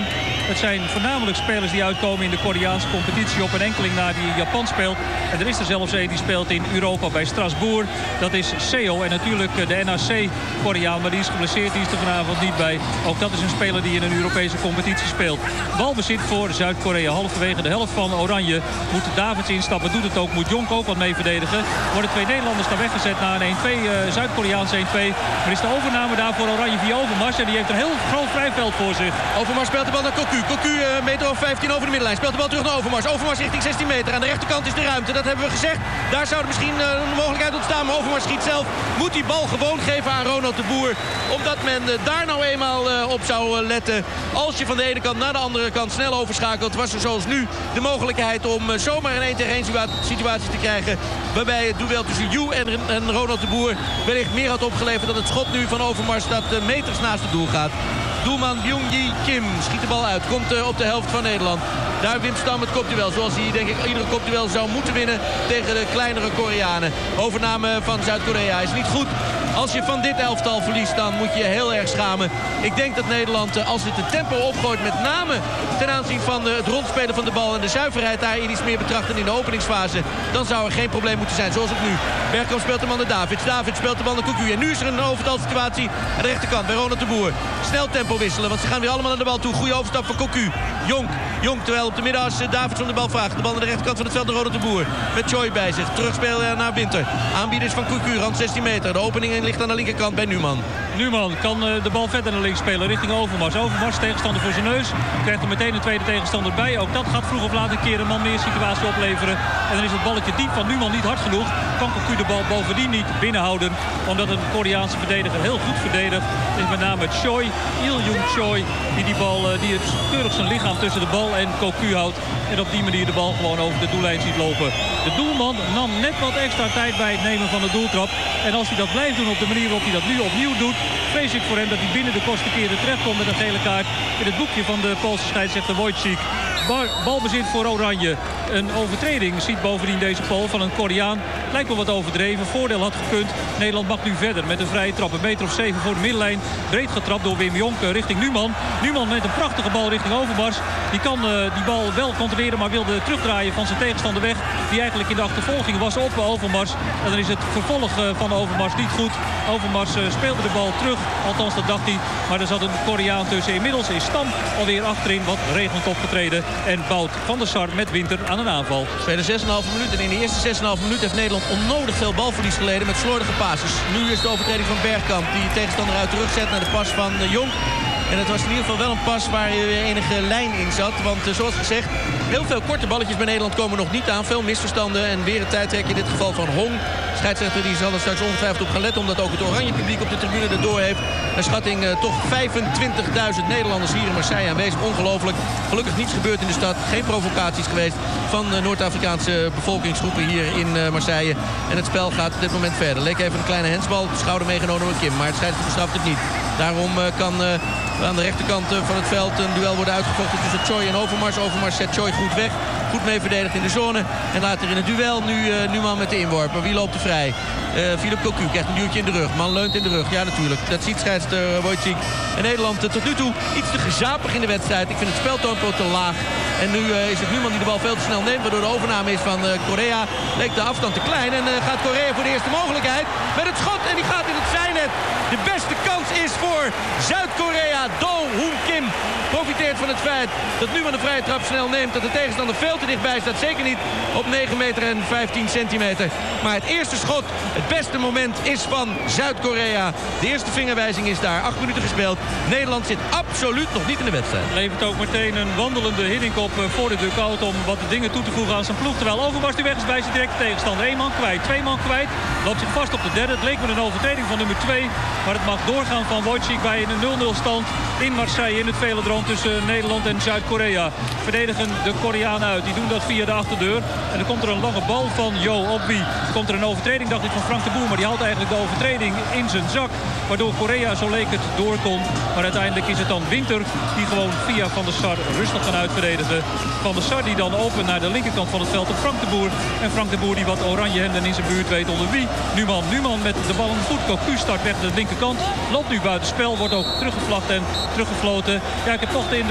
Het zijn voornamelijk spelers die uitkomen in de Koreaanse competitie op een enkeling na die Japan speelt. En er is er zelfs een die speelt in Europa bij Strasbourg. Dat is Seo en natuurlijk de N A C Koreaan, maar die is geblesseerd, die is er vanavond niet bij. Ook dat is een speler die in een Europese competitie speelt. Balbezit voor Zuid-Korea. Halverwege de helft van Oranje moet Davids instappen. Doet het ook. Moet Jonk ook wat mee verdedigen. Worden twee Nederlanders daar weggezet na een één twee. Uh, Zuid-Koreaans één twee. Maar is de overname daar voor Oranje via Overmars. En die heeft een heel groot vrijveld voor zich. Overmars speelt de bal naar Cocu. Cocu uh, meter of vijftien over de middenlijn. Speelt de bal terug naar Overmars. Overmars richting zestien meter. Aan de rechterkant is de ruimte. Dat hebben we gezegd. Daar zou er misschien uh, een mogelijkheid ontstaan. Maar Overmars schiet zelf. Moet die bal gewoon geven aan Ronald de Boer. Omdat men uh, daar nou eenmaal uh, op zou uh, letten. Als je van de ene kant naar de andere kant snel overschakelt, was er zoals nu de mogelijkheid om uh, zomaar een één tegen één situatie te krijgen. Waarbij het duel tussen Yu en, en Ronald de Boer wellicht meer had opgeleverd dan het schot nu van Overmars dat uh, meters naast het doel gaat. Doelman Byung-Ji Kim schiet de bal uit. Komt uh, op de helft van Nederland. Daar wint Stam het kopduel. Zoals hij denk ik iedere kopduel zou moeten winnen tegen de kleinere Koreanen. Overname van Zuid-Korea is niet goed. Als je van dit elftal verliest, dan moet je je heel erg schamen. Ik denk dat Nederland, als dit de tempo opgooit, met name ten aanzien van het rondspelen van de bal en de zuiverheid daarin iets meer betracht dan in de openingsfase, dan zou er geen probleem moeten zijn, zoals het nu. Bergkamp speelt de man naar Davids. Davids speelt de bal naar Cocu. En nu is er een overtalsituatie aan de rechterkant bij Ronald de Boer. Snel tempo wisselen, want ze gaan weer allemaal naar de bal toe. Goede overstap van Cocu. Jonk, Jonk, terwijl op de middenas Davids om de bal vraagt. De bal naar de rechterkant van het veld naar Ronald de Boer. Met Choi bij zich. Terugspelen naar Winter. Aanbieders van Cocu, rand zestien meter. De opening ligt aan de linkerkant bij Numan. Numan kan de bal verder naar links spelen richting Overmars. Overmars tegenstander voor zijn neus. Krijgt er meteen een tweede tegenstander bij. Ook dat gaat vroeg of laat een keer een man meer situatie opleveren. En dan is het balletje diep van Numan niet hard genoeg. Kan Cocu de bal bovendien niet binnenhouden. Omdat een Koreaanse verdediger heel goed verdedigt. Het is met name Choi, Il Jung Choi. Die, die, bal, die het keurig zijn lichaam tussen de bal en Cocu houdt. En op die manier de bal gewoon over de doellijn ziet lopen. De doelman nam net wat extra tijd bij het nemen van de doeltrap. En als hij dat blijft doen op de manier waarop hij dat nu opnieuw doet, vrees ik voor hem dat hij binnen de kortste keren terechtkomt met een gele kaart in het boekje van de Poolse scheidsrechter Wojcik. Balbezit voor Oranje. Een overtreding ziet bovendien deze Pool van een Koreaan. Lijkt wel wat overdreven. Voordeel had gekund. Nederland mag nu verder met een vrije trap. Een meter of zeven voor de middenlijn. Breed getrapt door Wim Jonk richting Numan. Numan met een prachtige bal richting Overmars. Die kan uh, die bal wel controleren, maar wilde terugdraaien van zijn tegenstander weg. Die eigenlijk in de achtervolging was op Overmars. En dan is het vervolg uh, van Overmars niet goed. Overmars uh, speelde de bal terug. Althans, dat dacht hij. Maar er zat een Koreaan tussen. Inmiddels is Stam alweer achterin wat regend opgetreden. En Bout van der Sar met Winter aan een aanval. We spelen zes komma vijf minuten. En in de eerste zes komma vijf minuten heeft Nederland onnodig veel balverlies geleden met slordige passes. Nu is de overtreding van Bergkamp die tegenstander uit terugzet naar de pas van uh, Jonk. En het was in ieder geval wel een pas waar weer enige lijn in zat. Want uh, zoals gezegd, heel veel korte balletjes bij Nederland komen nog niet aan. Veel misverstanden en weer een tijdtrek in dit geval van Hong. De scheidsrechter die zal er straks ongetwijfeld op gaan letten, omdat ook het oranje publiek op de tribune erdoor heeft. Een schatting uh, toch vijfentwintigduizend Nederlanders hier in Marseille aanwezig. Ongelooflijk. Gelukkig niets gebeurd in de stad. Geen provocaties geweest van uh, Noord-Afrikaanse bevolkingsgroepen hier in uh, Marseille. En het spel gaat op dit moment verder. Leek even een kleine hensbal. Schouder meegenomen door Kim. Maar het scheidsrechter bestraft het niet. Daarom uh, kan uh, aan de rechterkant uh, van het veld een duel worden uitgevochten tussen Choi en Overmars. Overmars zet Choi goed weg. Goed mee verdedigd in de zone. En later in het duel nu uh, Numan met de inworp. Maar wie loopt er vrij? Uh, Philip Cocu krijgt een duwtje in de rug. Man leunt in de rug. Ja, natuurlijk. Dat ziet scheidsrechter Wojcik. En Nederland uh, tot nu toe iets te gezapig in de wedstrijd. Ik vind het speltempo te laag. En nu uh, is het Numan die de bal veel te snel neemt. Waardoor de overname is van uh, Korea. Leek de afstand te klein. En uh, gaat Korea voor de eerste mogelijkheid. Met het schot. En die gaat in het zijnet. De beste kans is voor Zuid-Korea. Do Hoon Kim profiteert van het feit dat Numan de vrije trap snel neemt. Dat de tegenstander veel te dichtbij staat. Zeker niet op negen meter en vijftien centimeter. Maar het eerste schot, het beste moment is van Zuid-Korea. De eerste vingerwijzing is daar. Acht minuten gespeeld. Nederland zit absoluut nog niet in de wedstrijd. Levert ook meteen een wandelende Hiddink op voor de dugout om wat dingen toe te voegen aan zijn ploeg. Terwijl Overmars die weg is bij zijn directe tegenstander. Eén man kwijt, twee man kwijt. Loopt zich vast op de derde. Het leek me een overtreding van nummer twee. Maar het mag doorgaan van Wojcik bij een nul nul stand in Marseille. In het velodroom tussen Nederland en Zuid-Korea. Verdedigen de Koreanen uit. Die doen dat via de achterdeur. En dan komt er een lange bal van Jo op wie. Komt er een overtreding, dacht ik, van Frank de Boer. Maar die houdt eigenlijk de overtreding in zijn zak. Waardoor Korea, zo leek het, doorkomt. Maar uiteindelijk is het dan Winter die gewoon via Van der Sar rustig kan uitverdedigen. Van der Sar die dan open naar de linkerkant van het veld op Frank de Boer. En Frank de Boer die wat oranje hemden in zijn buurt weet onder wie. Numan, Numan met de bal aan de voet. Cocu start weg de linkerkant. Loopt nu buiten spel. Wordt ook teruggevlacht en teruggefloten. Ja, ik heb toch de indruk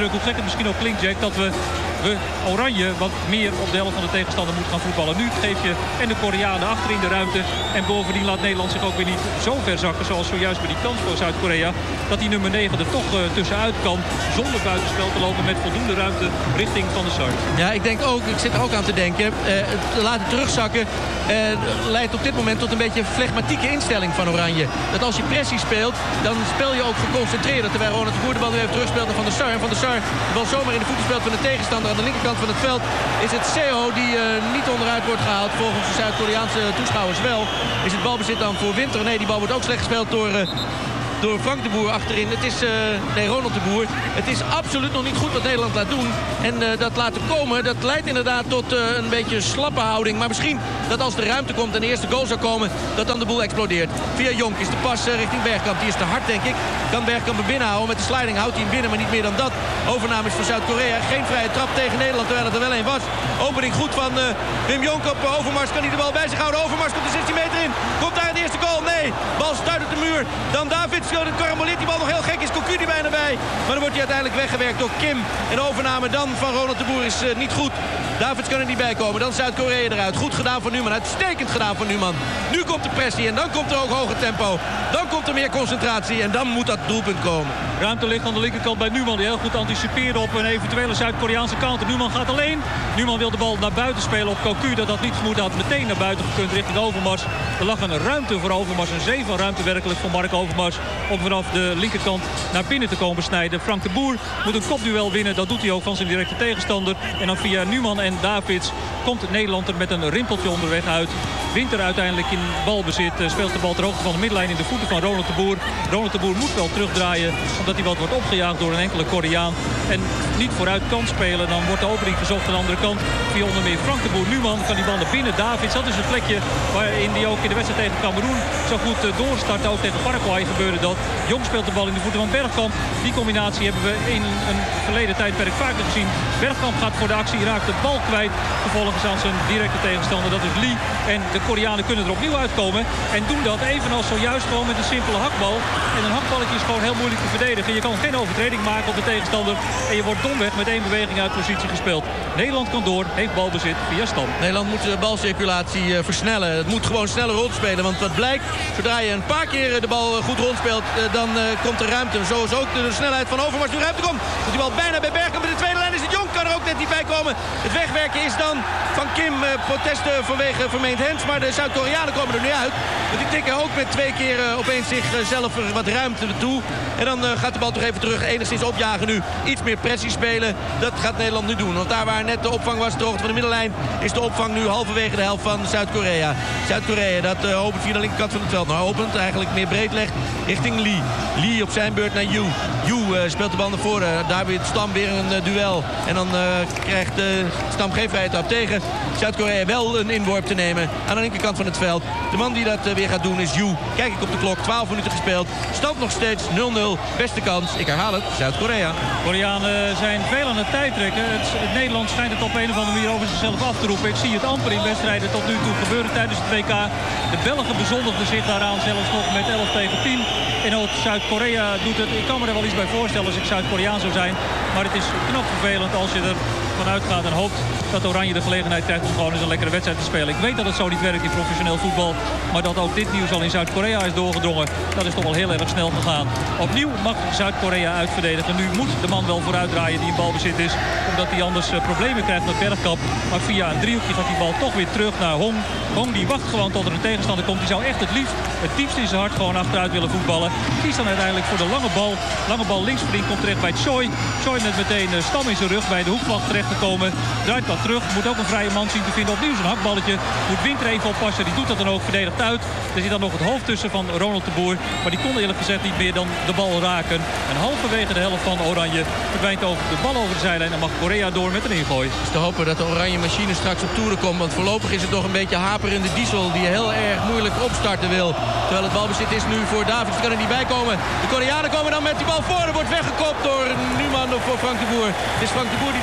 indruk, hoe gek het misschien ook klinkt, Jack, dat we, we Oranje wat meer op de helft van de tegenstander moet gaan voetballen. Nu geef je en de Koreanen achter in de ruimte. En bovendien laat Nederland zich ook weer niet zo ver zakken, zoals zojuist bij die kans voor Zuid-Korea, dat die nummer negen er toch uh, tussenuit kan, zonder buitenspel te lopen met voldoende ruimte richting Van der Sar. Ja, ik denk ook, ik zit er ook aan te denken, uh, te laten terugzakken uh, leidt op dit moment tot een beetje een flegmatieke instelling van Oranje. Dat als je pressie speelt, dan speel je ook geconcentreerd. Terwijl Ronald de Boer de bal nu even terugspeelt naar Van der Sar. En Van der Sar de bal zomaar in de voeten speelt van de tegenstander. Aan de linkerkant van het veld is het Seo die uh, niet onderuit wordt gehaald. Volgens de Zuid-Koreaanse toeschouwers wel. Is het balbezit dan voor Winter? Nee, die bal wordt ook slecht gespeeld door... Uh, door Frank de Boer achterin. Het is, uh, nee, Ronald de Boer. Het is absoluut nog niet goed wat Nederland laat doen. En uh, dat laten komen, dat leidt inderdaad tot uh, een beetje slappe houding. Maar misschien dat als de ruimte komt en de eerste goal zou komen, dat dan de boel explodeert. Via Jonk is de pas uh, richting Bergkamp. Die is te hard, denk ik. Kan Bergkamp hem binnenhouden. Met de sliding houdt hij hem binnen, maar niet meer dan dat. Overname is voor Zuid-Korea. Geen vrije trap tegen Nederland, terwijl het er wel een was. Opening goed van uh, Wim Jonk op uh, Overmars. Kan hij de bal bij zich houden? Overmars komt de zestien meter in. Komt daar de eerste goal? Nee. Bal stuit op de muur. Dan Davids. Karambolit, die bal nog heel gek is. Cocu die bijna bij. Maar dan wordt hij uiteindelijk weggewerkt door Kim. En de overname dan van Ronald de Boer is uh, niet goed. Davids kan er niet bij komen. Dan Zuid-Korea eruit. Goed gedaan van Numan. Uitstekend gedaan van Numan. Nu komt de pressie en dan komt er ook hoger tempo. Dan komt er meer concentratie en dan moet dat doelpunt komen. Ruimte ligt aan de linkerkant bij Numan. Die heel goed anticipeerde op een eventuele Zuid-Koreaanse counter. Numan gaat alleen. Numan wil de bal naar buiten spelen op Cocu. Dat had niet vermoed. Had meteen naar buiten gekund richting Overmars. Er lag een ruimte voor Overmars. Een zee van ruimte werkelijk voor Mark Overmars. Om vanaf de linkerkant naar binnen te komen snijden. Frank de Boer moet een kopduel winnen. Dat doet hij ook van zijn directe tegenstander. En dan via Numan en Davids komt Nederland er met een rimpeltje onderweg uit. Winter uiteindelijk in balbezit. Speelt de bal ter hoogte van de middenlijn in de voeten van Ronald de Boer. Ronald de Boer moet wel terugdraaien. Omdat hij wat wordt opgejaagd door een enkele Koreaan. En niet vooruit kan spelen. Dan wordt de opening gezocht aan de andere kant. Via onder meer Frank de Boer. Numan kan die bal naar binnen. Davids, dat is het plekje waarin die ook in de wedstrijd tegen Kameroen zo goed doorstartte. Ook tegen Paraguay gebeurde dat. Jong speelt de bal in de voeten van Bergkamp. Die combinatie hebben we in een verleden tijdperk vaker gezien. Bergkamp gaat voor de actie, raakt de bal kwijt. Vervolgens aan zijn directe tegenstander, dat is Lee. En de Koreanen kunnen er opnieuw uitkomen. En doen dat evenals zojuist gewoon met een simpele hakbal. En een hakballetje is gewoon heel moeilijk te verdedigen. Je kan geen overtreding maken op de tegenstander. En je wordt domweg met één beweging uit positie gespeeld. Nederland kan door, heeft balbezit via Stam. Nederland moet de balcirculatie uh, versnellen. Het moet gewoon sneller rondspelen. Want wat blijkt, zodra je een paar keer de bal goed rondspeelt, uh, dan uh, komt er ruimte. Zo is ook de snelheid van Overmars nu ruimte komt. Moet die bal bijna bij Bergkamp. In de tweede lijn is het Jong, kan er ook net niet bij komen. Het wegwerken is dan van Kim. Uh, protesten vanwege vermeend hands. Maar de Zuid-Koreanen komen er nu uit. Want die tikken ook met twee keer uh, opeens zichzelf uh, wat ruimte toe. En dan uh, gaat de bal toch even terug. Enigszins opjagen nu. Iets meer pressie spelen. Dat gaat Nederland nu doen. Want daar waar net de opvang was, ter hoogte van de middenlijn, is de opvang nu halverwege de helft van Zuid-Korea. Zuid-Korea dat uh, opent via de linkerkant van het veld. Nou, opent eigenlijk meer breed legt richting Lee. Lee op zijn beurt naar Yu. Yu uh, speelt de bal naar voren. Daar weer Stam weer een uh, duel. En dan uh, krijgt uh, Stam geen vrije trap tegen. Zuid-Korea wel een inworp te nemen aan de linkerkant van het veld. De man die dat uh, weer gaat doen is Yu. Kijk ik op de klok. twaalf minuten gespeeld. Stand nog steeds nul nul. Beste kans. Ik herhaal het. Zuid-Korea. Koreanen zijn veel aan het tijdrekken. Het, het Nederland schijnt het op een of andere manier over zichzelf af te roepen. Ik zie het amper in wedstrijden tot nu toe gebeuren tijdens het W K. De Belgen bezondigden zich daaraan zelfs nog met elf tegen tien. En ook Zuid-Korea doet het. Ik kan me er wel iets bij voorstellen als ik Zuid-Koreaan zou zijn. Maar het is knap vervelend als je er vanuit gaat en hoopt dat Oranje de gelegenheid krijgt om gewoon eens een lekkere wedstrijd te spelen. Ik weet dat het zo niet werkt in professioneel voetbal. Maar dat ook dit nieuws al in Zuid-Korea is doorgedrongen, dat is toch wel heel erg snel gegaan. Opnieuw mag Zuid-Korea uitverdedigen. Nu moet de man wel vooruit draaien die in balbezit is. Omdat hij anders uh, problemen krijgt met Bergkamp. Maar via een driehoekje gaat die bal toch weer terug naar Hong. Hong die wacht gewoon tot er een tegenstander komt. Die zou echt het liefst, het diepst in zijn hart gewoon achteruit willen voetballen. Kiest dan uiteindelijk voor de lange bal. Lange bal links verdient, komt terecht bij Choi. Choi met meteen uh, Stam in zijn rug bij de hoekvlag terecht te komen. Draait dat terug. Moet ook een vrije man zien te vinden. Opnieuw zijn hakballetje. Moet Winter even oppassen. Die doet dat dan ook verdedigd uit. Er zit dan nog het hoofd tussen van Ronald de Boer. Maar die kon eerlijk gezegd niet meer dan de bal raken. En halverwege de helft van Oranje verdwijnt over de bal over de zijlijn. En mag Korea door met een ingooi. Het is te hopen dat de Oranje machine straks op toeren komt. Want voorlopig is het nog een beetje haperende diesel die heel erg moeilijk opstarten wil. Terwijl het balbezit is nu voor Davids. Kan er niet bij komen. De Koreanen komen dan met die bal voor. Er wordt weggekopt door Numan of voor Frank de Boer. Het is Frank de Boer die de bal uiteindelijk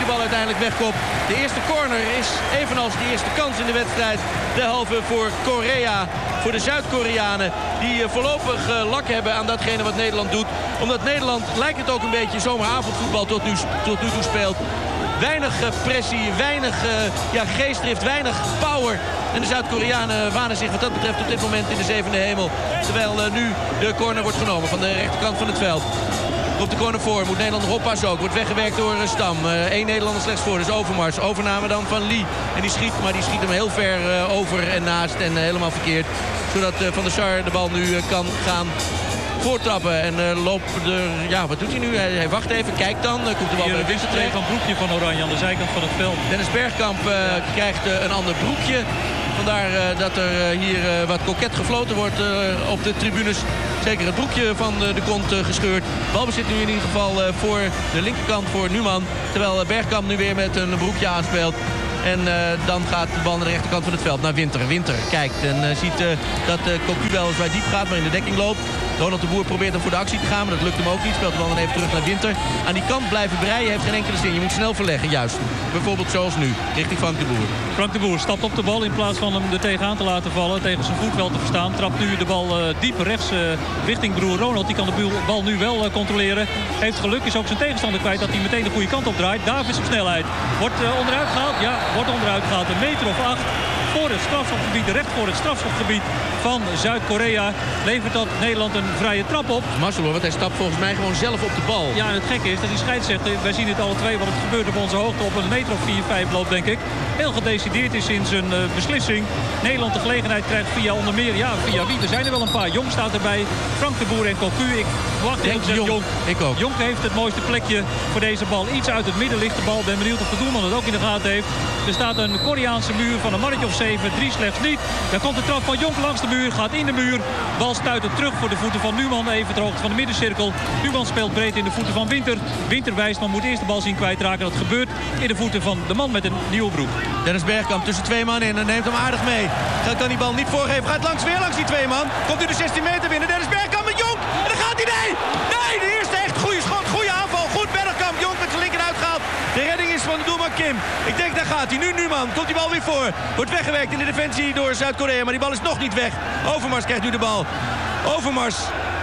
uiteindelijk wegkopt. De eerste corner is evenals de eerste kans in de wedstrijd derhalve voor Korea. Voor de Zuid-Koreanen die voorlopig lak hebben aan datgene wat Nederland doet. Omdat Nederland, lijkt het ook een beetje zomeravondvoetbal tot nu, tot nu toe speelt. Weinig pressie, weinig ja, geestdrift, weinig power. En de Zuid-Koreanen wanen zich wat dat betreft op dit moment in de zevende hemel. Terwijl uh, nu de corner wordt genomen van de rechterkant van het veld. Op de corner voor moet Nederland nog oppassen ook. Wordt weggewerkt door uh, Stam. Eén uh, Nederlander slechts voor, dus Overmars. Overname dan van Lee. En die schiet, maar die schiet hem heel ver uh, over en naast en uh, helemaal verkeerd. Zodat uh, Van der Sar de bal nu uh, kan gaan voortrappen. En uh, loopt er, ja, wat doet hij nu? Hij, hij wacht even, kijkt dan. Uh, komt de bal bij de wissel terecht. Van broekje van Oranje aan de zijkant van het veld. Dennis Bergkamp uh, ja. krijgt uh, een ander broekje. Vandaar uh, dat er uh, hier uh, wat koket gefloten wordt uh, op de tribunes. Zeker het broekje van uh, de kont uh, gescheurd. Balbezit nu in ieder geval uh, voor de linkerkant voor Numan. Terwijl uh, Bergkamp nu weer met een broekje aanspeelt. En uh, dan gaat de bal naar de rechterkant van het veld. Naar Winter. Winter kijkt en uh, ziet uh, dat uh, Cocu wel eens diep gaat, maar in de dekking loopt. Donald de Boer probeert dan voor de actie te gaan, maar dat lukt hem ook niet. Speelt de bal dan even terug naar Winter. Aan die kant blijven breien heeft geen enkele zin. Je moet snel verleggen, juist. Bijvoorbeeld zoals nu, richting Frank de Boer. Frank de Boer stapt op de bal in plaats van hem er tegenaan te laten vallen. Tegen zijn voet wel te verstaan. Trapt nu de bal uh, diep rechts uh, richting broer Ronald. Die kan de bal nu wel uh, controleren. Heeft geluk, is ook zijn tegenstander kwijt dat hij meteen de goede kant op draait. Davis op snelheid. Wordt uh, onderuit gehaald? Ja, wordt onderuit gehaald. Een meter of acht. Voor het strafschopgebied, recht voor het strafschopgebied van Zuid-Korea. Levert dat Nederland een vrije trap op. Mazzel hoor, want hij stapt volgens mij gewoon zelf op de bal. Ja, en het gekke is dat die scheidsrechter, wij zien het alle twee, wat het gebeurt op onze hoogte, op een meter of vier, vijf loopt denk ik. Heel gedecideerd is in zijn uh, beslissing. Nederland de gelegenheid krijgt via onder meer, ja, via wie? Er zijn er wel een paar. Jong staat erbij, Frank de Boer en Cocu. Ik verwacht heel gezegd Jong. Ik ook. Jong heeft het mooiste plekje voor deze bal. Iets uit het midden ligt de bal. Ben benieuwd of de doelman het ook in de gaten heeft. Er staat een Koreaanse muur van een mannetje of zeven. Drie slechts niet. Daar komt de trap van Jonk langs de muur. Gaat in de muur. Bal stuit het terug voor de voeten van Numan. Even ter hoogte van de middencirkel. Numan speelt breed in de voeten van Winter. Winter wijst, maar moet eerst de bal zien kwijtraken. Dat gebeurt in de voeten van de man met een nieuwe broek. Dennis Bergkamp tussen twee man in en neemt hem aardig mee. Gaat dan die bal niet voorgeven. Gaat langs weer langs die twee man. Komt u de zestien meter binnen. Dennis Bergkamp met Jonk. En dan gaat hij. Nee! Nee, de eerste echt goede schot. Goede aanval. Goed Bergkamp. Jonk met zijn linker uitgehaald. De redding is van de doelman Kim. Ik denk daar gaat hij. Nu Numan. Komt die bal weer voor. Wordt weggewerkt in de defensie door Zuid-Korea. Maar die bal is nog niet weg. Overmars krijgt nu de bal. Overmars.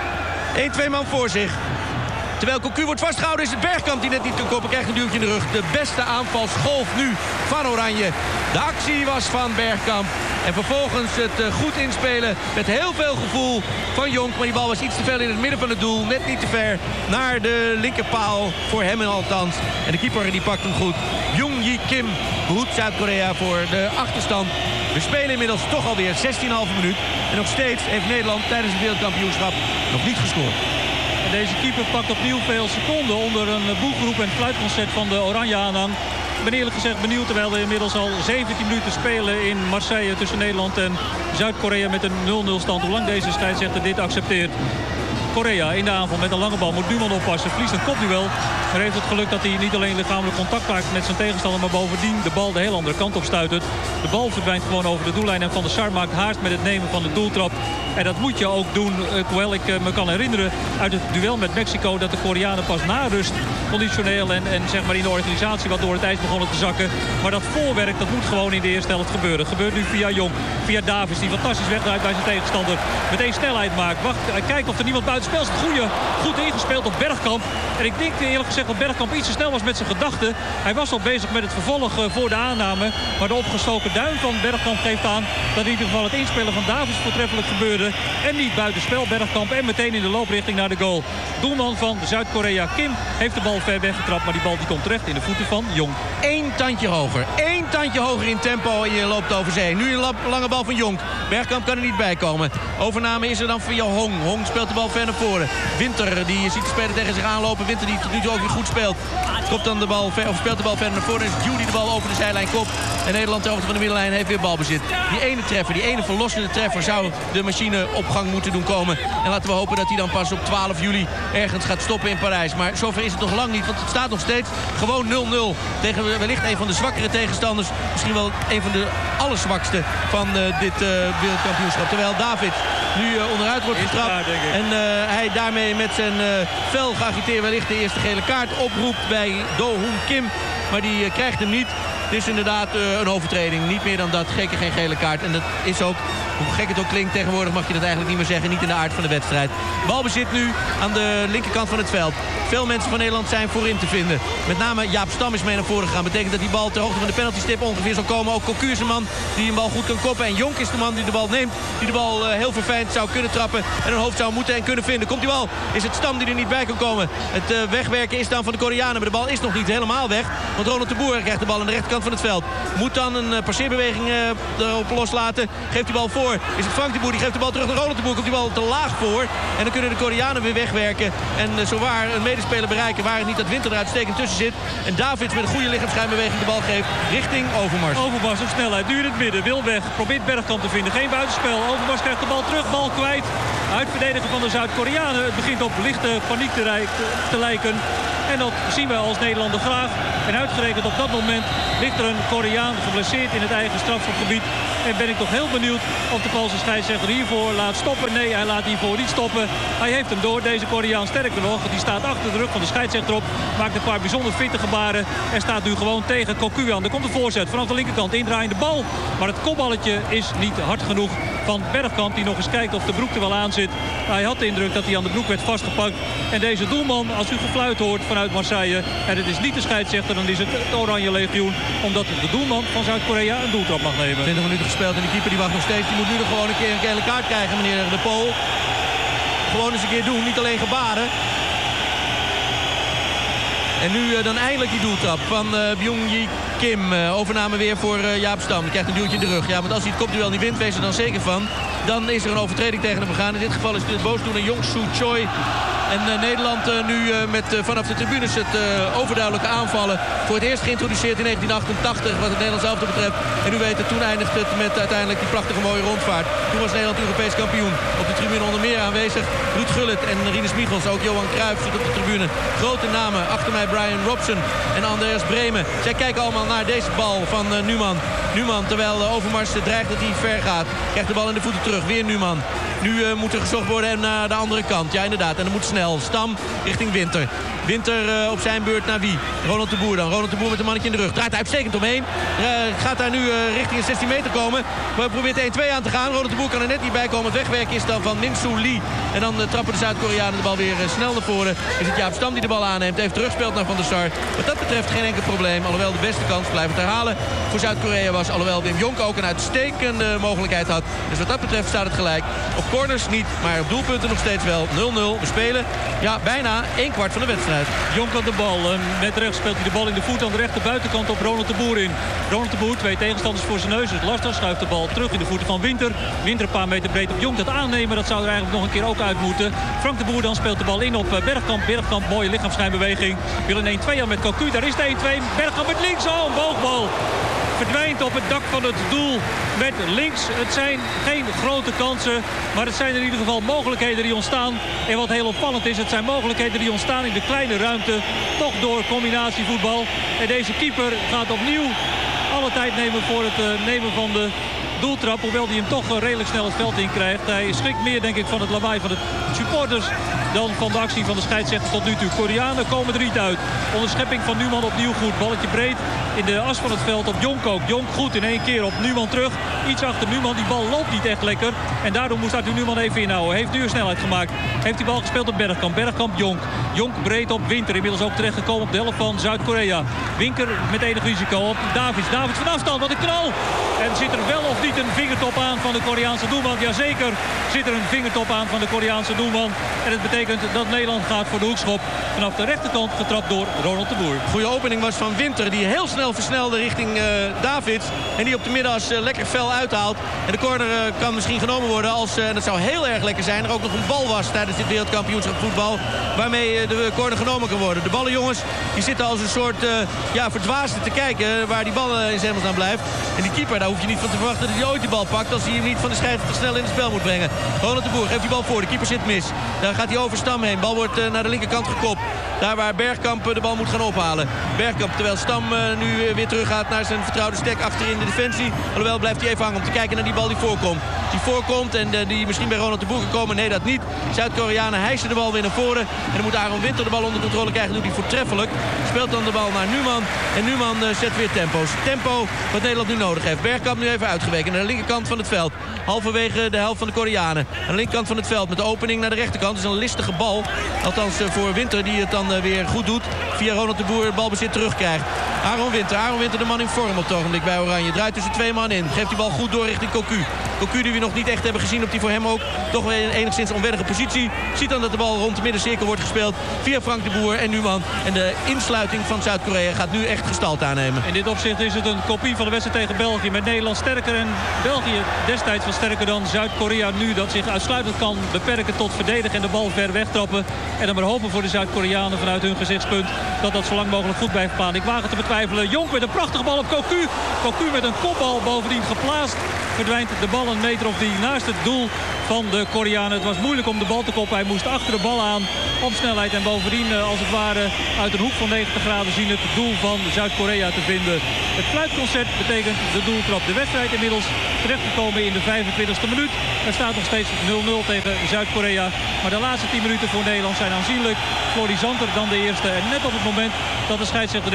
één, twee man voor zich. Terwijl Cocu wordt vastgehouden is het Bergkamp die net niet kan koppen. Krijgt een duwtje in de rug. De beste aanvalsgolf nu van Oranje. De actie was van Bergkamp. En vervolgens het uh, goed inspelen met heel veel gevoel van Jonk. Maar die bal was iets te veel in het midden van het doel. Net niet te ver naar de linkerpaal. Voor hem althans. En de keeper die pakt hem goed. Jung-Ji Kim behoedt Zuid-Korea voor de achterstand. We spelen inmiddels toch alweer zestien komma vijf minuut. En nog steeds heeft Nederland tijdens het wereldkampioenschap nog niet gescoord. En deze keeper pakt opnieuw veel seconden onder een boegroep en fluitconcert van de Oranje aanhang. Ik ben eerlijk gezegd benieuwd, terwijl we inmiddels al zeventien minuten spelen in Marseille tussen Nederland en Zuid-Korea met een nul nul stand. Hoe lang deze scheidsrechter dit accepteert. Korea in de aanval met een lange bal. Moet Numan oppassen. Verliest een kopduel. Maar heeft het geluk dat hij niet alleen lichamelijk contact maakt met zijn tegenstander, maar bovendien de bal de heel andere kant op stuitert. De bal verdwijnt gewoon over de doellijn. En Van der Sar maakt haast met het nemen van de doeltrap. En dat moet je ook doen. Hoewel ik me kan herinneren uit het duel met Mexico dat de Koreanen pas na rust conditioneel en, en zeg maar in de organisatie wat door het ijs begonnen te zakken. Maar dat voorwerk dat moet gewoon in de eerste helft gebeuren. Het gebeurt nu via Jong. Via Davis die fantastisch wegdraait bij zijn tegenstander. Meteen snelheid maakt. Wacht, hij kijkt of er niemand buiten speelt. Goeie, goed ingespeeld op Bergkamp. En ik denk eerlijk gezegd dat Bergkamp iets te snel was met zijn gedachten. Hij was al bezig met het vervolg voor de aanname. Maar de opgestoken duim van Bergkamp geeft aan dat in ieder geval het inspelen van Davis voortreffelijk gebeurde. En niet buitenspel Bergkamp. En meteen in de looprichting naar de goal. Doelman van Zuid-Korea Kim heeft de bal ver weggetrapt. Maar die bal die komt terecht in de voeten van Jong. Eén tandje hoger. Eén tandje hoger in tempo en je loopt over zee. Nu een lange bal van Jong. Bergkamp kan er niet bij komen. Overname is er dan via Hong. Hong speelt de bal ver naar voren. Winter die ziet de speler tegen zich aanlopen. Winter die tot nu toe ook weer goed speelt. Kopt dan de bal ver, of speelt de bal verder naar voren. En is Dew die de bal over de zijlijn kopt. En Nederland ter hoogte van de middenlijn heeft weer balbezit. Die ene treffer, die ene verlossende treffer zou de machine op gang moeten doen komen. En laten we hopen dat hij dan pas op twaalf juli ergens gaat stoppen in Parijs. Maar zover is het nog lang niet, want het staat nog steeds gewoon nul nul. Tegen wellicht een van de zwakkere tegenstanders. Misschien wel een van de allerzwakste van uh, dit uh, wereldkampioenschap. Terwijl David nu uh, onderuit wordt getrapt. En uh, hij daarmee met zijn uh, fel geagiteerd wellicht de eerste gele kaart oproept bij Do Hoon Kim. Maar die uh, krijgt hem niet. Het is inderdaad uh, een overtreding. Niet meer dan dat. Gekke geen gele kaart. En dat is ook, hoe gek het ook klinkt, tegenwoordig mag je dat eigenlijk niet meer zeggen. Niet in de aard van de wedstrijd. Balbezit nu aan de linkerkant van het veld. Veel mensen van Nederland zijn voorin te vinden. Met name Jaap Stam is mee naar voren gegaan. Betekent dat die bal ter hoogte van de penaltystip ongeveer zal komen. Ook Cocu is de man die een bal goed kan koppen. En Jonk is de man die de bal neemt. Die de bal uh, heel verfijnd zou kunnen trappen. En een hoofd zou moeten en kunnen vinden. Komt die bal? Is het Stam die er niet bij kan komen? Het uh, wegwerken is dan van de Koreanen. Maar de bal is nog niet helemaal weg. Want Ronald de Boer krijgt de bal aan de rechterkant van het veld. Moet dan een uh, passeerbeweging uh, erop loslaten. Geeft die bal voor. Is het Frank de Boer? Die geeft de bal terug naar Ronald de Boer. Komt die bal te laag voor. En dan kunnen de Koreanen weer wegwerken. En uh, zowaar een medespeler bereiken. Waar het niet dat Winter er uitstekend tussen zit. En Davids met een goede lichaamsschijnbeweging de bal geeft richting Overmars. Overmars op snelheid. Nu in het midden. Wil weg. Probeert Bergkamp te vinden. Geen buitenspel. Overmars krijgt de bal terug. Bal kwijt. Uitverdedigen van de Zuid-Koreanen. Het begint op lichte paniek te, rijk, te lijken. En dat zien wij als Nederlander graag. En uitgerekend op dat moment ligt er een Koreaan geblesseerd in het eigen strafschopgebied. En ben ik toch heel benieuwd of de Poolse scheidsrechter hiervoor laat stoppen. Nee, hij laat hiervoor niet stoppen. Hij heeft hem door, deze Koreaan. Sterker nog, die staat achter de rug van de scheidsrechter op. Maakt een paar bijzonder fitte gebaren. En staat nu gewoon tegen Cocu aan. Er komt een voorzet vanaf de linkerkant. Indraaiende bal. Maar het kopballetje is niet hard genoeg van Bergkamp. Die nog eens kijkt of de broek er wel aan zit. Hij had de indruk dat hij aan de broek werd vastgepakt. En deze doelman, als u gefluit hoort vanuit Marseille. En het is niet de scheidsrechter, dan is het het Oranje Legioen. Omdat de doelman van Zuid-Korea een doeltrap mag nemen. twintig minuten gespeeld en de keeper die wacht nog steeds. Die moet nu nog gewoon een keer een gele kaart krijgen, meneer De Pool. Gewoon eens een keer doen, niet alleen gebaren. En nu uh, dan eindelijk die doeltrap van uh, Byung-Ji Kim. Uh, overname weer voor uh, Jaap Stam. Die krijgt een duwtje in de rug. Ja, want als hij het kopduel niet wint, wees er dan zeker van. Dan is er een overtreding tegen hem gegaan. In dit geval is het boosdoener Jong-Soo Choi. En uh, Nederland uh, nu uh, met uh, vanaf de tribunes het uh, overduidelijke aanvallen. Voor het eerst geïntroduceerd in negentien achtentachtig wat het Nederlands elftal betreft. En u weet het, toen eindigt het met uiteindelijk die prachtige mooie rondvaart. Toen was Nederland Europees kampioen. Op de tribune onder meer aanwezig Ruud Gullit en Rinus Michels. Ook Johan Cruijff zit op de tribune. Grote namen. Achter mij Brian Robson en Andreas Bremen. Zij kijken allemaal naar deze bal van uh, Numan. Numan, terwijl uh, Overmars dreigt dat hij ver gaat. Krijgt de bal in de voeten terug. Weer Numan. Nu uh, moet er gezocht worden naar de andere kant. Ja, inderdaad. En dan moet snel. Stam richting Winter. Winter uh, op zijn beurt naar wie? Ronald de Boer dan. Ronald de Boer met een mannetje in de rug. Draait hij uitstekend omheen. Uh, gaat daar nu uh, richting een zestien meter komen. Maar probeert één twee aan te gaan. Ronald de Boer kan er net niet bij komen. Het wegwerken is dan van Min-Soo Lee. En dan uh, trappen de Zuid-Koreanen de bal weer uh, snel naar voren. Is het Jaap Stam die de bal aanneemt. Even terugspeelt naar Van der Sar. Wat dat betreft geen enkel probleem. Alhoewel de beste kans, blijven te herhalen, voor Zuid-Korea was. Alhoewel Wim Jonk ook een uitstekende mogelijkheid had. Dus wat dat betreft staat het gelijk. Op corners niet, maar op doelpunten nog steeds wel. nul nul. We spelen ja, bijna één kwart van de wedstrijd. Jonk had de bal. Met rechts speelt hij de bal in de voet aan de rechter buitenkant op Ronald de Boer in. Ronald de Boer, twee tegenstanders voor zijn neus. Het lastig, schuift de bal terug in de voeten van Winter. Winter een paar meter breed op Jonk. Dat aannemen, dat zou er eigenlijk nog een keer ook uit moeten. Frank de Boer dan speelt de bal in op Bergkamp. Bergkamp, mooie lichaamsschijnbeweging. Wil een één twee aan met Cocu. Daar is de één twee. Bergkamp met links. Oh, een boogbal. Verdwijnt op het dak van het doel met links. Het zijn geen grote kansen, maar het zijn in ieder geval mogelijkheden die ontstaan. En wat heel opvallend is, het zijn mogelijkheden die ontstaan in de kleine ruimte. Toch door combinatievoetbal. En deze keeper gaat opnieuw alle tijd nemen voor het uh, nemen van de doeltrap. Hoewel hij hem toch uh, redelijk snel het veld in krijgt. Hij schrikt meer, denk ik, van het lawaai van de supporters dan van de actie van de scheidsrechter tot nu toe. Koreanen komen er niet uit. Onderschepping van Numan opnieuw goed. Balletje breed in de as van het veld op Jonk ook. Jonk goed in één keer op Numan terug. Iets achter Numan. Die bal loopt niet echt lekker. En daardoor moest Arthur Numan even inhouden. Heeft nu een snelheid gemaakt. Heeft die bal gespeeld op Bergkamp. Bergkamp Jonk. Jonk breed op Winter. Inmiddels ook terechtgekomen op de helft van Zuid-Korea. Winker met enig risico op Davids. Davids van afstand. Wat een knal. En zit er wel of niet een vingertop aan van de Koreaanse doelman? Jazeker zit er een vingertop aan van de Koreaanse doelman. En het betekent dat Nederland gaat voor de hoekschop. Vanaf de rechterkant getrapt door Ronald de Boer. Goede opening was van Winter, die heel snel versnelde richting uh, Davids. En die op de middenas uh, lekker fel uithaalt. En de corner uh, kan misschien genomen worden als, uh, en dat zou heel erg lekker zijn, er ook nog een bal was tijdens dit wereldkampioenschap voetbal. Waarmee uh, de corner genomen kan worden. De ballenjongens die zitten als een soort uh, ja, verdwaasde te kijken waar die bal uh, in zijn hemelsnaam blijft. En die keeper, daar hoef je niet van te verwachten dat hij ooit die bal pakt als hij hem niet van de scheidsrechter snel in het spel moet brengen. Ronald de Boer geeft die bal voor. De keeper zit mis. Daar gaat hij over Stam heen. Bal wordt uh, naar de linkerkant gekopt. Daar waar Bergkamp uh, de bal moet gaan ophalen. Bergkamp, terwijl Stam uh, nu uh, weer terug gaat naar zijn vertrouwde stek achter in de defensie. Alhoewel blijft hij even hangen om te kijken naar die bal die voorkomt. Die voorkomt en uh, die misschien bij Ronald de Boer gekomen. Nee, dat niet. Zuid-Koreanen hijsen de bal weer naar voren. En dan moet Aaron Winter de bal onder controle krijgen. Doet hij voortreffelijk. Speelt dan de bal naar Numan. En Numan uh, zet weer tempo's. Tempo wat Nederland nu nodig heeft. Bergkamp nu even uitgeweken naar de linkerkant van het veld. Halverwege de helft van de Koreanen. Aan de linkerkant van het veld met de opening naar de rechterkant. Het is een listige bal. Althans uh, voor Winter die het dan uh, weer goed doet. Via Ronald de Boer het balbezit terugkrijgt. Aaron Winter. Aaron Winter de man in vorm op het ogenblik bij Oranje. Draait tussen twee man in. Geeft die bal goed door richting Cocu. Cocu die we nog niet echt hebben gezien op die voor hem ook toch weer een enigszins onwennige positie. Ziet dan dat de bal rond de middencirkel wordt gespeeld via Frank de Boer en Numan. En de insluiting van Zuid-Korea gaat nu echt gestalte aannemen. In dit opzicht is het een kopie van de wedstrijd tegen België. Met Nederland sterker en België destijds was sterker dan Zuid-Korea nu. Dat zich uitsluitend kan beperken tot verdedigen en de bal ver wegtrappen. En dan maar hopen voor de Zuid-Koreanen vanuit hun gezichtspunt dat dat zo lang mogelijk goed blijft gaan. Ik waag het te betwijfelen. Jonk met een prachtige bal op Cocu. Cocu met een kopbal bovendien geplaatst. Verdwijnt de bal een meter of die naast het doel van de Koreanen. Het was moeilijk om de bal te koppen. Hij moest achter de bal aan op snelheid. En bovendien als het ware uit een hoek van negentig graden zien het doel van Zuid-Korea te vinden. Het fluitconcert betekent de doeltrap. De wedstrijd inmiddels terechtgekomen in de vijfentwintigste minuut. Er staat nog steeds nul nul tegen Zuid-Korea. Maar de laatste tien minuten voor Nederland zijn aanzienlijk florissanter dan de eerste. En net op het moment dat de scheidsrechter